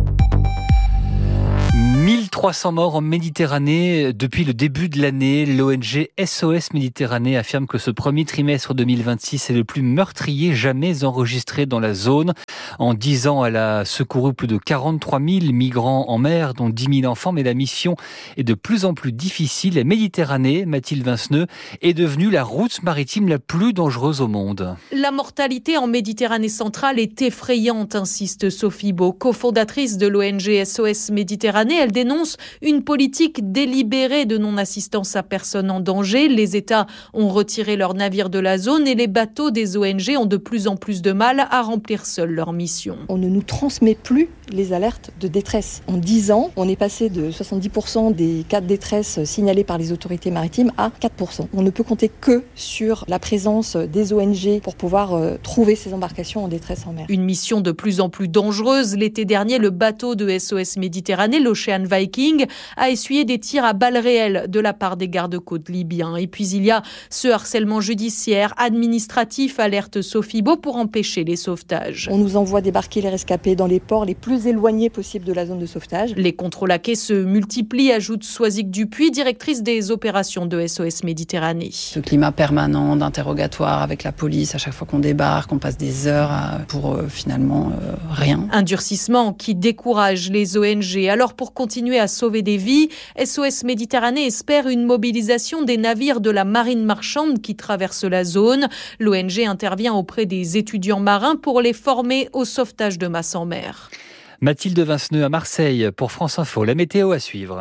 1300 morts en Méditerranée depuis le début de l'année. L'ONG SOS Méditerranée affirme que ce premier trimestre 2026 est le plus meurtrier jamais enregistré dans la zone. En 10 ans, elle a secouru plus de 43 000 migrants en mer, dont 10 000 enfants. Mais la mission est de plus en plus difficile. La Méditerranée, Mathilde Vinceneux, est devenue la route maritime la plus dangereuse au monde. La mortalité en Méditerranée centrale est effrayante, insiste Sophie Beau, cofondatrice de l'ONG SOS Méditerranée. Elle dénonce une politique délibérée de non-assistance à personne en danger. Les États ont retiré leurs navires de la zone et les bateaux des ONG ont de plus en plus de mal à remplir seuls leur mission. On ne nous transmet plus les alertes de détresse. En 10 ans, on est passé de 70% des cas de détresse signalés par les autorités maritimes à 4%. On ne peut compter que sur la présence des ONG pour pouvoir trouver ces embarcations en détresse en mer. Une mission de plus en plus dangereuse. L'été dernier, le bateau de SOS Méditerranée, l'Ocean Viking, a essuyé des tirs à balles réelles de la part des gardes-côtes libyens. Et puis il y a ce harcèlement judiciaire, administratif, alerte Sophie Beau, pour empêcher les sauvetages. On nous envoie débarquer les rescapés dans les ports les plus éloignés possibles de la zone de sauvetage. Les contrôles à quai se multiplient, ajoute Soisic Dupuis, directrice des opérations de SOS Méditerranée. Ce climat permanent d'interrogatoire avec la police, à chaque fois qu'on débarque, on passe des heures pour finalement rien. Un durcissement qui décourage les ONG. Alors pour continuer à sauver des vies, SOS Méditerranée espère une mobilisation des navires de la marine marchande qui traversent la zone. L'ONG intervient auprès des étudiants marins pour les former au sauvetage de masse en mer. Mathilde Vinceneux à Marseille pour France Info. La météo à suivre.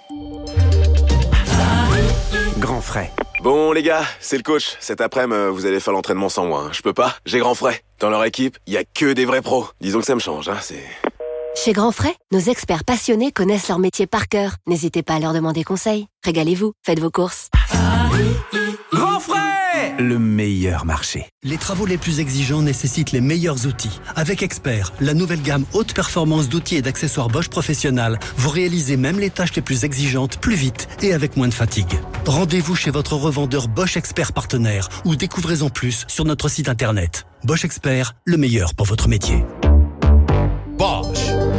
Grand frais. Bon les gars, c'est le coach. Cet après-midi, vous allez faire l'entraînement sans moi. Je peux pas, j'ai Grand frais. Dans leur équipe, il y a que des vrais pros. Disons que ça me change, c'est... Chez Grand Frais, nos experts passionnés connaissent leur métier par cœur. N'hésitez pas à leur demander conseil. Régalez-vous, faites vos courses. Grand Frais, le meilleur marché. Les travaux les plus exigeants nécessitent les meilleurs outils. Avec Expert, la nouvelle gamme haute performance d'outils et d'accessoires Bosch Professionnel, vous réalisez même les tâches les plus exigeantes plus vite et avec moins de fatigue. Rendez-vous chez votre revendeur Bosch Expert partenaire ou découvrez en plus sur notre site internet. Bosch Expert, le meilleur pour votre métier. Bosch.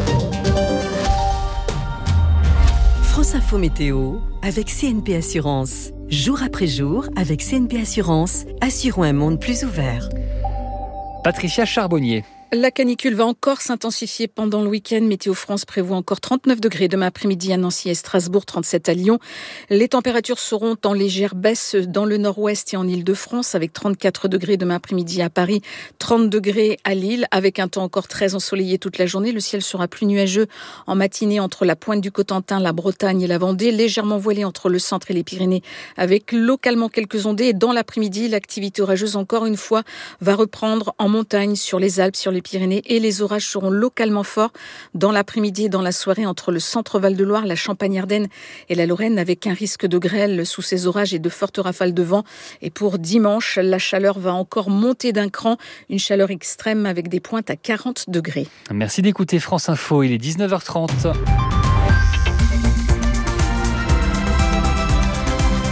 France Info Météo avec CNP Assurance. Jour après jour, avec CNP Assurance, assurons un monde plus ouvert. Patricia Charbonnier. La canicule va encore s'intensifier pendant le week-end. Météo France prévoit encore 39 degrés demain après-midi à Nancy et Strasbourg, 37 à Lyon. Les températures seront en légère baisse dans le nord-ouest et en Île-de-France avec 34 degrés demain après-midi à Paris, 30 degrés à Lille avec un temps encore très ensoleillé toute la journée. Le ciel sera plus nuageux en matinée entre la pointe du Cotentin, la Bretagne et la Vendée, légèrement voilé entre le centre et les Pyrénées avec localement quelques ondées. Et dans l'après-midi, l'activité orageuse encore une fois va reprendre en montagne, sur les Alpes, sur les Pyrénées et les orages seront localement forts dans l'après-midi et dans la soirée entre le centre Val-de-Loire, la Champagne-Ardenne et la Lorraine avec un risque de grêle sous ces orages et de fortes rafales de vent. Et pour dimanche, la chaleur va encore monter d'un cran, une chaleur extrême avec des pointes à 40 degrés. Merci d'écouter France Info, il est 19h30.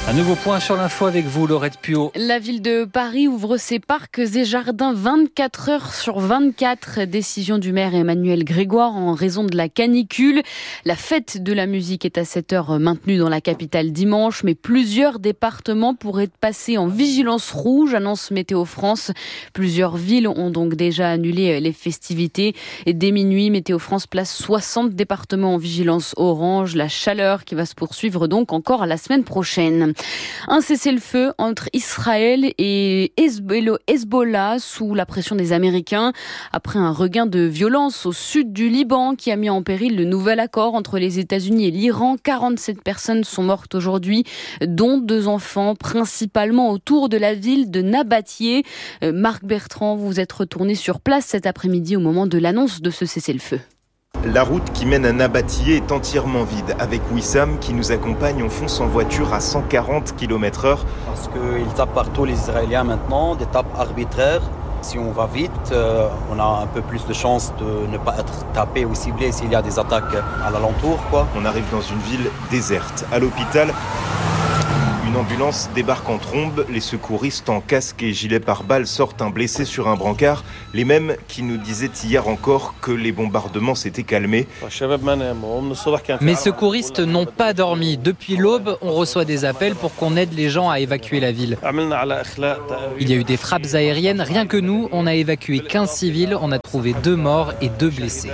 Un nouveau point sur l'info avec vous, Laurette Puot. La ville de Paris ouvre ses parcs et jardins 24 heures sur 24. Décision du maire Emmanuel Grégoire en raison de la canicule. La fête de la musique est à 7 heures maintenue dans la capitale dimanche, mais plusieurs départements pourraient passer en vigilance rouge, annonce Météo France. Plusieurs villes ont donc déjà annulé les festivités. Et dès minuit, Météo France place 60 départements en vigilance orange. La chaleur qui va se poursuivre donc encore la semaine prochaine. Un cessez-le-feu entre Israël et Hezbollah sous la pression des Américains après un regain de violence au sud du Liban qui a mis en péril le nouvel accord entre les États-Unis et l'Iran. 47 personnes sont mortes aujourd'hui, dont 2 enfants, principalement autour de la ville de Nabatieh. Marc Bertrand, vous êtes retourné sur place cet après-midi au moment de l'annonce de ce cessez-le-feu. La route qui mène à Nabatieh est entièrement vide. Avec Wissam qui nous accompagne, on fonce en voiture à 140 km/h. Parce qu'ils tapent partout les Israéliens maintenant, des tapes arbitraires. Si on va vite, on a un peu plus de chances de ne pas être tapé ou ciblé s'il y a des attaques à l'alentour, quoi. On arrive dans une ville déserte. À l'hôpital, une ambulance débarque en trombe. Les secouristes en casque et gilet pare-balles sortent un blessé sur un brancard. Les mêmes qui nous disaient hier encore que les bombardements s'étaient calmés. Mes secouristes n'ont pas dormi. Depuis l'aube, on reçoit des appels pour qu'on aide les gens à évacuer la ville. Il y a eu des frappes aériennes. Rien que nous, on a évacué 15 civils. On a trouvé 2 morts et 2 blessés.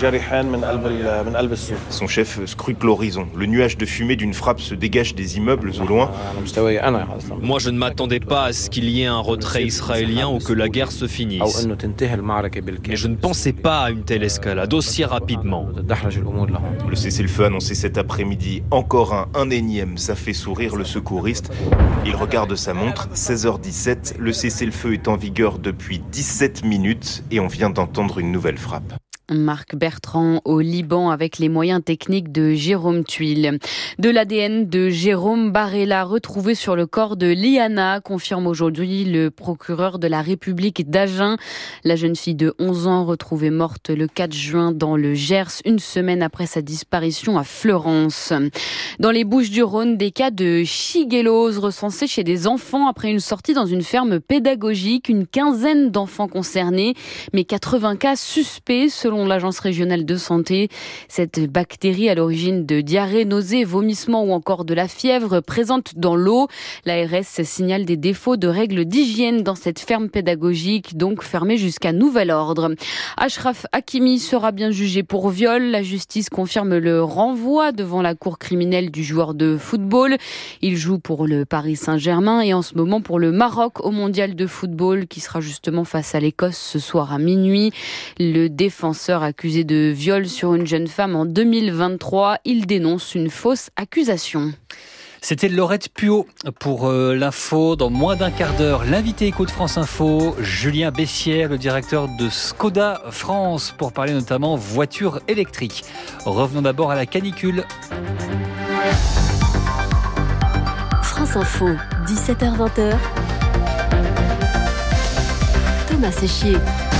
Son chef scrute l'horizon. Le nuage de fumée d'une frappe se dégage des immeubles au loin. Moi, je ne m'attendais pas à ce qu'il y ait un retrait israélien ou que la guerre se finisse. Mais je ne pensais pas à une telle escalade aussi rapidement. Le cessez-le-feu annoncé cet après-midi, encore un énième, ça fait sourire le secouriste. Il regarde sa montre, 16h17, le cessez-le-feu est en vigueur depuis 17 minutes et on vient d'entendre une nouvelle frappe. Marc Bertrand au Liban avec les moyens techniques de Jérôme Tuile. De l'ADN de Jérôme Barella retrouvé sur le corps de Liana, confirme aujourd'hui le procureur de la République d'Agen. La jeune fille de 11 ans retrouvée morte le 4 juin dans le Gers, une semaine après sa disparition à Fleurance. Dans les Bouches-du-Rhône, des cas de shigellose recensés chez des enfants après une sortie dans une ferme pédagogique. Une quinzaine d'enfants concernés, mais 80 cas suspects selon l'Agence régionale de santé. Cette bactérie à l'origine de diarrhée, nausées, vomissements ou encore de la fièvre présente dans l'eau. L'ARS signale des défauts de règles d'hygiène dans cette ferme pédagogique, donc fermée jusqu'à nouvel ordre. Achraf Hakimi sera bien jugé pour viol. La justice confirme le renvoi devant la cour criminelle du joueur de football. Il joue pour le Paris Saint-Germain et en ce moment pour le Maroc au mondial de football qui sera justement face à l'Écosse ce soir à minuit. Le défenseur accusé de viol sur une jeune femme en 2023. Il dénonce une fausse accusation. C'était Laurette Puot pour l'info. Dans moins d'un quart d'heure, l'invité éco de France Info, Julien Bessière, le directeur de Skoda France, pour parler notamment voitures électriques. Revenons d'abord à la canicule. France Info, 17h-20h. Thomas Séchier.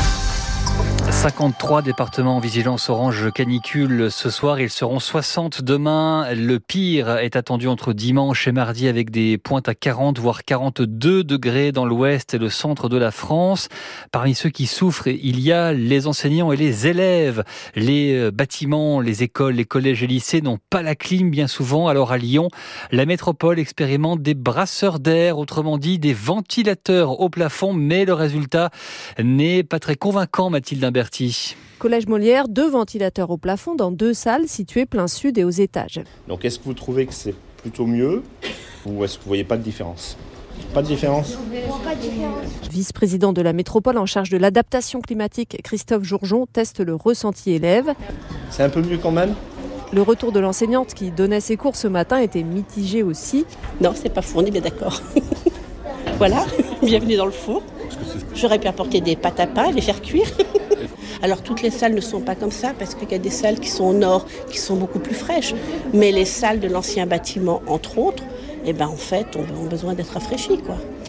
53 départements en vigilance orange canicule ce soir. Ils seront 60 demain. Le pire est attendu entre dimanche et mardi avec des pointes à 40 voire 42 degrés dans l'ouest et le centre de la France. Parmi ceux qui souffrent, il y a les enseignants et les élèves. Les bâtiments, les écoles, les collèges et lycées n'ont pas la clim bien souvent. Alors à Lyon, la métropole expérimente des brasseurs d'air, autrement dit des ventilateurs au plafond, mais le résultat n'est pas très convaincant, Mathilde Imberti. Collège Molière, 2 ventilateurs au plafond dans 2 salles situées plein sud et aux étages. Donc est-ce que vous trouvez que c'est plutôt mieux ou est-ce que vous ne voyez pas de différence ? Pas de différence ? Pas de différence. Vice-président de la métropole en charge de l'adaptation climatique, Christophe Jourjon, teste le ressenti élève. C'est un peu mieux quand même ? Le retour de l'enseignante qui donnait ses cours ce matin était mitigé aussi. Non, c'est pas fou, on est bien d'accord. Voilà, bienvenue dans le four. J'aurais pu apporter des pâtes à pain et les faire cuire. Alors toutes les salles ne sont pas comme ça parce qu'il y a des salles qui sont au nord qui sont beaucoup plus fraîches. Mais les salles de l'ancien bâtiment, entre autres, en fait, ont besoin d'être rafraîchies, quoi.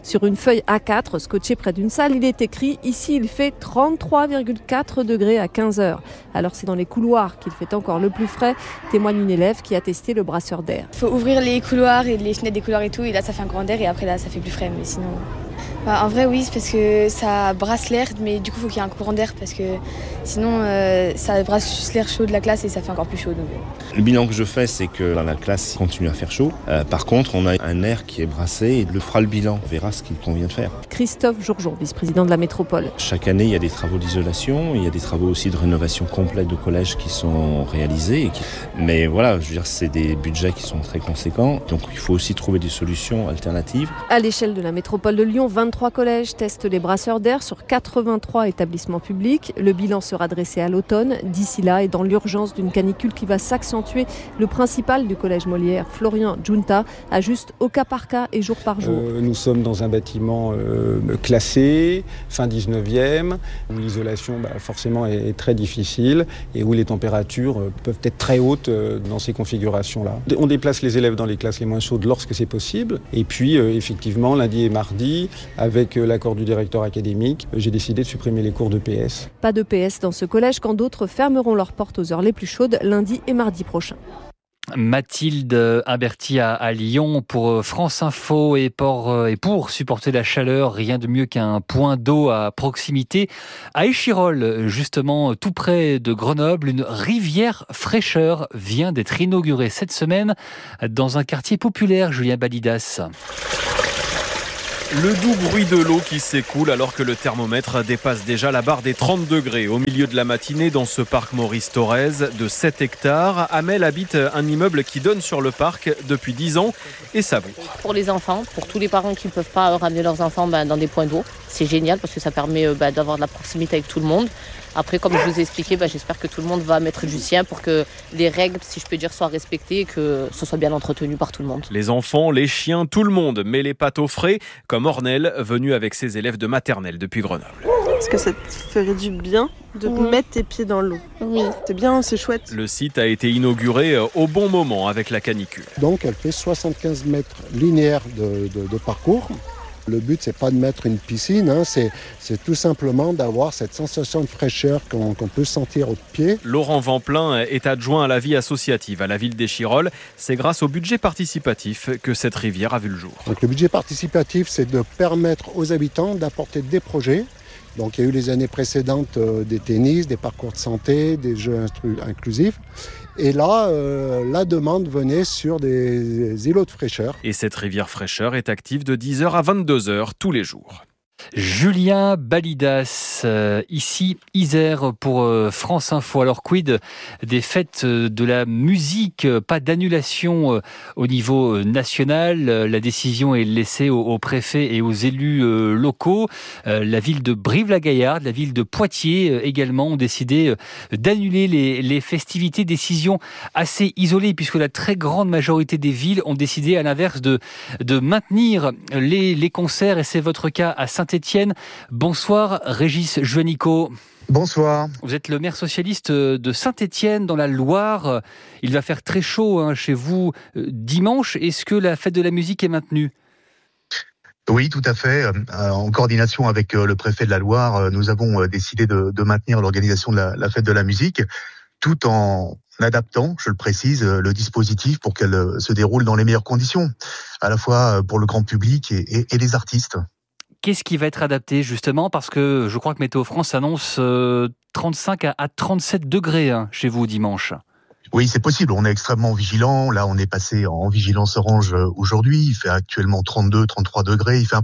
Sur une feuille A4 scotchée près d'une salle, il est écrit « Ici, il fait 33,4 degrés à 15 heures ». Alors c'est dans les couloirs qu'il fait encore le plus frais, témoigne une élève qui a testé le brasseur d'air. Il faut ouvrir les couloirs et les fenêtres des couloirs et tout, et là ça fait un courant d'air et après là ça fait plus frais, mais sinon... en vrai oui, c'est parce que ça brasse l'air, mais du coup il faut qu'il y ait un courant d'air parce que sinon ça brasse juste l'air chaud de la classe et ça fait encore plus chaud. Donc... Le bilan que je fais, c'est que dans la classe il continue à faire chaud. Par contre, on a un air qui est brassé et le fera le bilan. On verra ce qu'il convient de faire. Christophe Jourjon, vice-président de la métropole. Chaque année, il y a des travaux d'isolation, il y a des travaux aussi de rénovation complète de collèges qui sont réalisés. Mais voilà, je veux dire, c'est des budgets qui sont très conséquents. Donc il faut aussi trouver des solutions alternatives. À l'échelle de la métropole de Lyon, 23 collèges testent les brasseurs d'air sur 83 établissements publics. Le bilan sera dressé à l'automne. D'ici là, et dans l'urgence d'une canicule qui va s'accentuer, le principal du collège Molière, Florian Junta, ajuste au cas par cas et jour par jour. Nous sommes dans un bâtiment classé, fin 19e, où l'isolation forcément est très difficile et où les températures peuvent être très hautes dans ces configurations-là. On déplace les élèves dans les classes les moins chaudes lorsque c'est possible. Et puis, effectivement, lundi et mardi, avec l'accord du directeur académique, j'ai décidé de supprimer les cours de PS. Pas de PS dans ce collège quand d'autres fermeront leurs portes aux heures les plus chaudes lundi et mardi prochain. Mathilde Imberti à Lyon pour France Info et pour supporter la chaleur, rien de mieux qu'un point d'eau à proximité. À Échirolles, justement tout près de Grenoble, une rivière fraîcheur vient d'être inaugurée cette semaine dans un quartier populaire, Julien Balidas. Le doux bruit de l'eau qui s'écoule alors que le thermomètre dépasse déjà la barre des 30 degrés. Au milieu de la matinée, dans ce parc Maurice Thorez de 7 hectares, Amel habite un immeuble qui donne sur le parc depuis 10 ans et savoure. Pour les enfants, pour tous les parents qui ne peuvent pas ramener leurs enfants dans des points d'eau, c'est génial parce que ça permet d'avoir de la proximité avec tout le monde. Après, comme je vous ai expliqué, j'espère que tout le monde va mettre du sien pour que les règles, si je peux dire, soient respectées et que ce soit bien entretenu par tout le monde. Les enfants, les chiens, tout le monde met les pattes au frais, comme Ornelle, venue avec ses élèves de maternelle depuis Grenoble. Est-ce que ça te ferait du bien de mettre tes pieds dans l'eau? Oui. C'est bien, c'est chouette. Le site a été inauguré au bon moment avec la canicule. Donc elle fait 75 mètres linéaires de parcours. Le but, c'est pas de mettre une piscine, c'est tout simplement d'avoir cette sensation de fraîcheur qu'on peut sentir aux pieds. Laurent Vamplin est adjoint à la vie associative à la ville d'Échirolles. C'est grâce au budget participatif que cette rivière a vu le jour. Donc le budget participatif, c'est de permettre aux habitants d'apporter des projets. Donc il y a eu les années précédentes des tennis, des parcours de santé, des jeux inclusifs. Et là, la demande venait sur des îlots de fraîcheur. Et cette rivière fraîcheur est active de 10h à 22h tous les jours. Julien Balidas, ici Isère pour France Info. Alors quid des fêtes de la musique? Pas d'annulation au niveau national. La décision est laissée aux préfets et aux élus locaux. La ville de Brive-la-Gaillarde, la ville de Poitiers également ont décidé d'annuler les festivités. Décision assez isolée puisque la très grande majorité des villes ont décidé à l'inverse de maintenir les concerts et c'est votre cas à Saint-Étienne. Bonsoir Régis Juanico. Bonsoir. Vous êtes le maire socialiste de Saint-Étienne dans la Loire. Il va faire très chaud chez vous dimanche. Est-ce que la fête de la musique est maintenue ? Oui, tout à fait. En coordination avec le préfet de la Loire, nous avons décidé de maintenir l'organisation de la fête de la musique tout en adaptant, je le précise, le dispositif pour qu'elle se déroule dans les meilleures conditions, à la fois pour le grand public et les artistes. Qu'est-ce qui va être adapté justement? Parce que je crois que Météo France annonce 35 à 37 degrés chez vous dimanche. Oui, c'est possible. On est extrêmement vigilant. Là, on est passé en vigilance orange aujourd'hui. Il fait actuellement 32, 33 degrés. Il fait un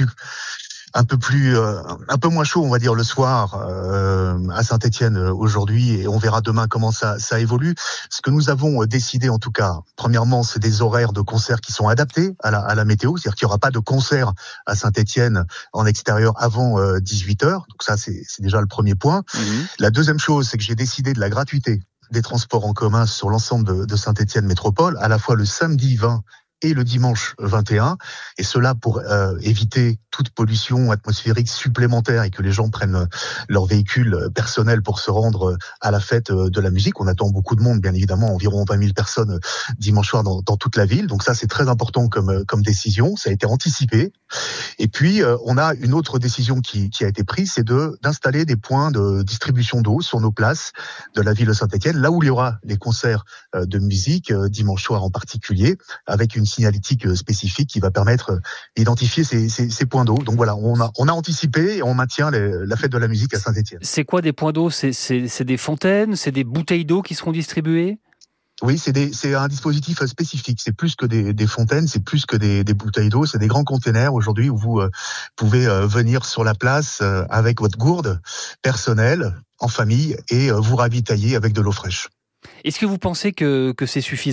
peu moins chaud, on va dire, le soir à Saint-Étienne aujourd'hui, et on verra demain comment ça évolue. Ce que nous avons décidé, en tout cas, premièrement, c'est des horaires de concerts qui sont adaptés à la météo, c'est-à-dire qu'il n'y aura pas de concert à Saint-Étienne en extérieur avant 18h. Donc ça, c'est déjà le premier point. La deuxième chose, c'est que j'ai décidé de la gratuité des transports en commun sur l'ensemble de Saint-Étienne Métropole, à la fois le samedi 20 et le dimanche 21, et cela pour éviter toute pollution atmosphérique supplémentaire et que les gens prennent leur véhicule personnel pour se rendre à la fête de la musique. On attend beaucoup de monde, bien évidemment, environ 20 000 personnes dimanche soir dans toute la ville. Donc ça, c'est très important comme décision. Ça a été anticipé. Et puis, on a une autre décision qui a été prise, c'est d'installer des points de distribution d'eau sur nos places de la ville de Saint-Étienne, là où il y aura les concerts de musique, dimanche soir en particulier, avec une signalétique spécifique qui va permettre d'identifier ces points d'eau. Donc voilà, on a anticipé et on maintient la fête de la musique à Saint-Étienne. C'est quoi des points d'eau ? C'est des fontaines ? C'est des bouteilles d'eau qui seront distribuées ? Oui, c'est un dispositif spécifique. C'est plus que des fontaines, c'est plus que des bouteilles d'eau. C'est des grands containers aujourd'hui où vous pouvez venir sur la place avec votre gourde personnelle, en famille, et vous ravitailler avec de l'eau fraîche. Est-ce que vous pensez que c'est suffisant ?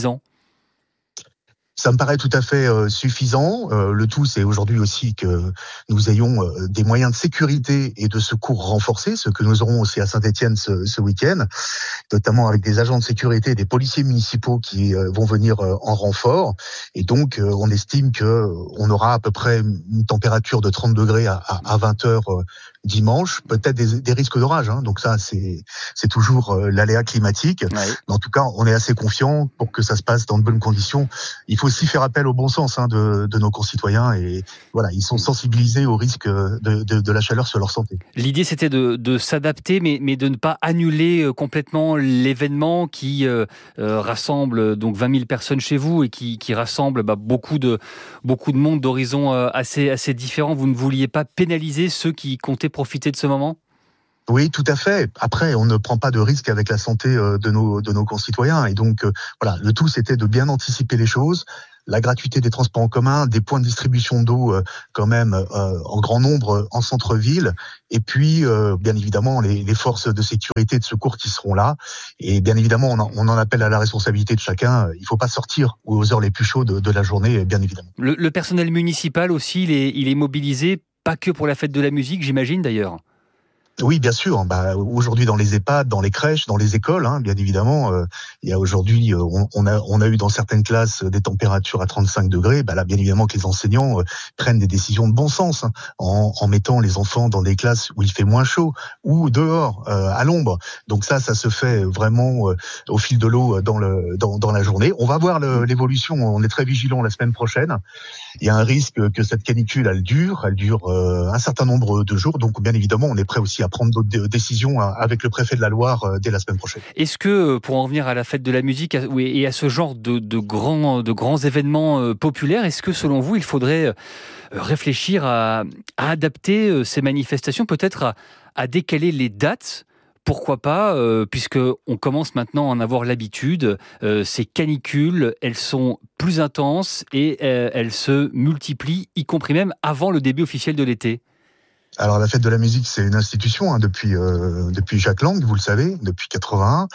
Ça me paraît tout à fait suffisant. Le tout, c'est aujourd'hui aussi que nous ayons des moyens de sécurité et de secours renforcés, ce que nous aurons aussi à Saint-Étienne ce week-end, notamment avec des agents de sécurité et des policiers municipaux qui vont venir en renfort. Et donc, on estime que on aura à peu près une température de 30 degrés à 20 heures dimanche, peut-être des risques d'orage. Donc ça, c'est toujours l'aléa climatique. Ouais. Mais en tout cas, on est assez confiant pour que ça se passe dans de bonnes conditions. Il faut aussi faire appel au bon sens de nos concitoyens, et voilà, ils sont sensibilisés au risque de la chaleur sur leur santé. L'idée, c'était de s'adapter, mais de ne pas annuler complètement l'événement qui rassemble donc 20 000 personnes chez vous et qui rassemble beaucoup de monde d'horizons assez différents. Vous ne vouliez pas pénaliser ceux qui comptaient profiter de ce moment ? Oui, tout à fait. Après, on ne prend pas de risque avec la santé de nos concitoyens. Et donc, voilà, le tout, c'était de bien anticiper les choses. La gratuité des transports en commun, des points de distribution d'eau quand même en grand nombre en centre-ville, et puis bien évidemment les forces de sécurité et de secours qui seront là. Et bien évidemment, on en appelle à la responsabilité de chacun. Il ne faut pas sortir aux heures les plus chaudes de la journée, bien évidemment. Le personnel municipal aussi, il est mobilisé, pas que pour la fête de la musique, j'imagine d'ailleurs. Oui, bien sûr. Aujourd'hui, dans les EHPAD, dans les crèches, dans les écoles, bien évidemment, il y a aujourd'hui, on a eu dans certaines classes des températures à 35 degrés. Là, bien évidemment, que les enseignants prennent des décisions de bon sens en mettant les enfants dans des classes où il fait moins chaud ou dehors à l'ombre. Donc ça se fait vraiment au fil de l'eau dans la journée. On va voir l'évolution. On est très vigilant la semaine prochaine. Il y a un risque que cette canicule, elle dure un certain nombre de jours. Donc, bien évidemment, on est prêt aussi à prendre d'autres décisions avec le préfet de la Loire dès la semaine prochaine. Est-ce que, pour en revenir à la fête de la musique et à ce genre de grands événements populaires, est-ce que, selon vous, il faudrait réfléchir à adapter ces manifestations, peut-être à décaler les dates ? Pourquoi pas, puisqu'on commence maintenant à en avoir l'habitude, ces canicules, elles sont plus intenses et elles se multiplient, y compris même avant le début officiel de l'été. Alors la fête de la musique, c'est une institution depuis Jacques Lang, vous le savez, depuis 81.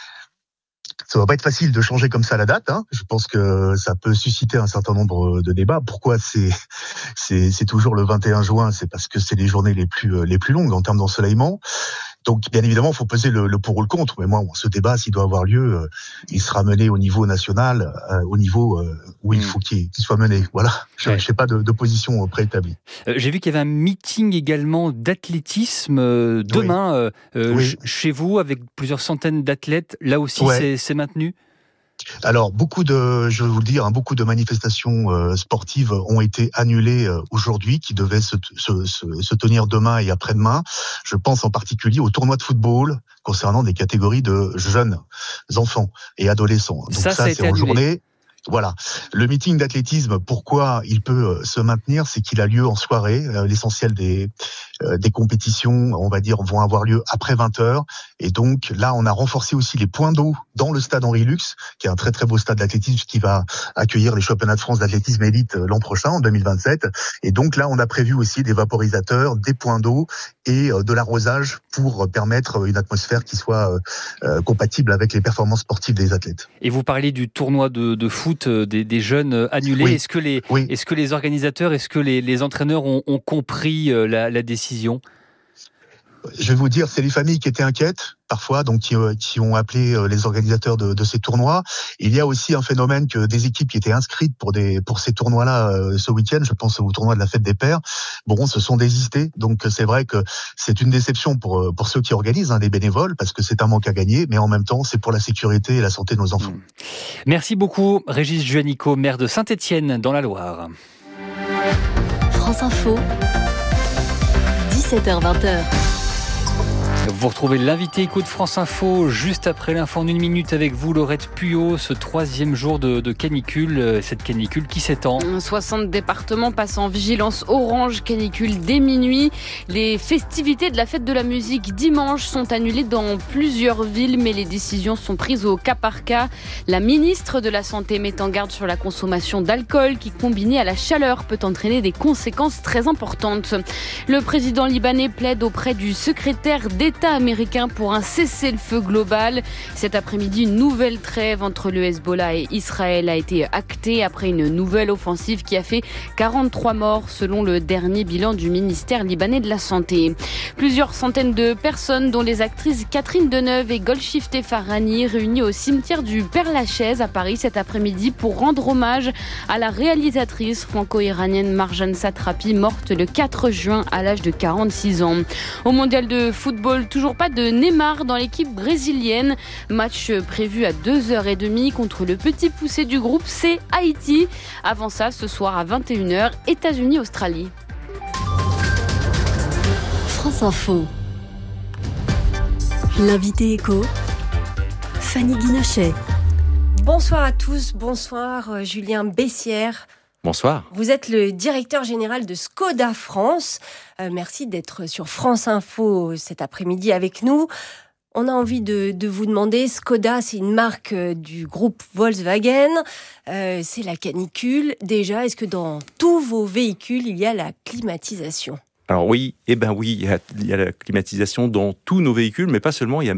Ça va pas être facile de changer comme ça la date. Je pense que ça peut susciter un certain nombre de débats. Pourquoi c'est toujours le 21 juin ? C'est parce que c'est les journées les plus longues en termes d'ensoleillement. Donc, bien évidemment, il faut peser le pour ou le contre. Mais moi, ce débat, s'il doit avoir lieu, il sera mené au niveau national, au niveau où il faut qu'il soit mené. Voilà. Je n'ai pas de position préétablie. J'ai vu qu'il y avait un meeting également d'athlétisme demain chez vous, avec plusieurs centaines d'athlètes. Là aussi, c'est maintenu ? Alors, je vais vous le dire, beaucoup de manifestations sportives ont été annulées aujourd'hui, qui devaient se tenir demain et après-demain. Je pense en particulier au tournoi de football concernant des catégories de jeunes enfants et adolescents. Donc ça c'est en journée. Voilà. Le meeting d'athlétisme, pourquoi il peut se maintenir, c'est qu'il a lieu en soirée. L'essentiel des compétitions, on va dire, vont avoir lieu après 20h. Et donc, là, on a renforcé aussi les points d'eau dans le stade Henri Lux, qui est un très, très beau stade d'athlétisme qui va accueillir les championnats de France d'athlétisme élite l'an prochain, en 2027. Et donc, là, on a prévu aussi des vaporisateurs, des points d'eau et de l'arrosage pour permettre une atmosphère qui soit compatible avec les performances sportives des athlètes. Et vous parlez du tournoi de foot des jeunes annulés. Oui. Est-ce que les organisateurs, est-ce que les entraîneurs ont compris la décision ? Je vais vous dire, c'est les familles qui étaient inquiètes parfois, donc qui ont appelé les organisateurs de ces tournois. Il y a aussi un phénomène que des équipes qui étaient inscrites pour ces tournois-là ce week-end, je pense au tournoi de la fête des pères, se sont désistés. Donc c'est vrai que c'est une déception pour ceux qui organisent, les bénévoles, parce que c'est un manque à gagner, mais en même temps c'est pour la sécurité et la santé de nos enfants. Merci beaucoup Régis Juanico, maire de Saint-Étienne dans la Loire. France Info, 17h-20h. Vous retrouvez l'invité éco de France Info juste après l'info en 1 minute avec vous, Laurette Puyot, ce 3e jour de canicule, cette canicule qui s'étend. 60 départements passent en vigilance orange canicule dès minuit. Les festivités de la fête de la musique dimanche sont annulées dans plusieurs villes, mais les décisions sont prises au cas par cas. La ministre de la Santé met en garde sur la consommation d'alcool qui, combinée à la chaleur, peut entraîner des conséquences très importantes. Le président libanais plaide auprès du secrétaire d'État américain pour un cessez-le-feu global. Cet après-midi, une nouvelle trêve entre le Hezbollah et Israël a été actée après une nouvelle offensive qui a fait 43 morts selon le dernier bilan du ministère libanais de la Santé. Plusieurs centaines de personnes, dont les actrices Catherine Deneuve et Golshifteh Farhani, réunies au cimetière du Père-Lachaise à Paris cet après-midi pour rendre hommage à la réalisatrice franco-iranienne Marjane Satrapi, morte le 4 juin à l'âge de 46 ans. Au mondial de football, toujours pas de Neymar dans l'équipe brésilienne. Match prévu à 2h30 contre le petit poussé du groupe C, Haïti. Avant ça, ce soir à 21h, États-Unis-Australie. France Info. L'invité éco, Fanny Guinochet. Bonsoir à tous, bonsoir Julien Bessières. Bonsoir. Vous êtes le directeur général de Skoda France. Merci d'être sur France Info cet après-midi avec nous. On a envie de vous demander, Skoda, c'est une marque du groupe Volkswagen. C'est la canicule. Déjà, est-ce que dans tous vos véhicules, il y a la climatisation ? Alors oui, il y a la climatisation dans tous nos véhicules, mais pas seulement, il y a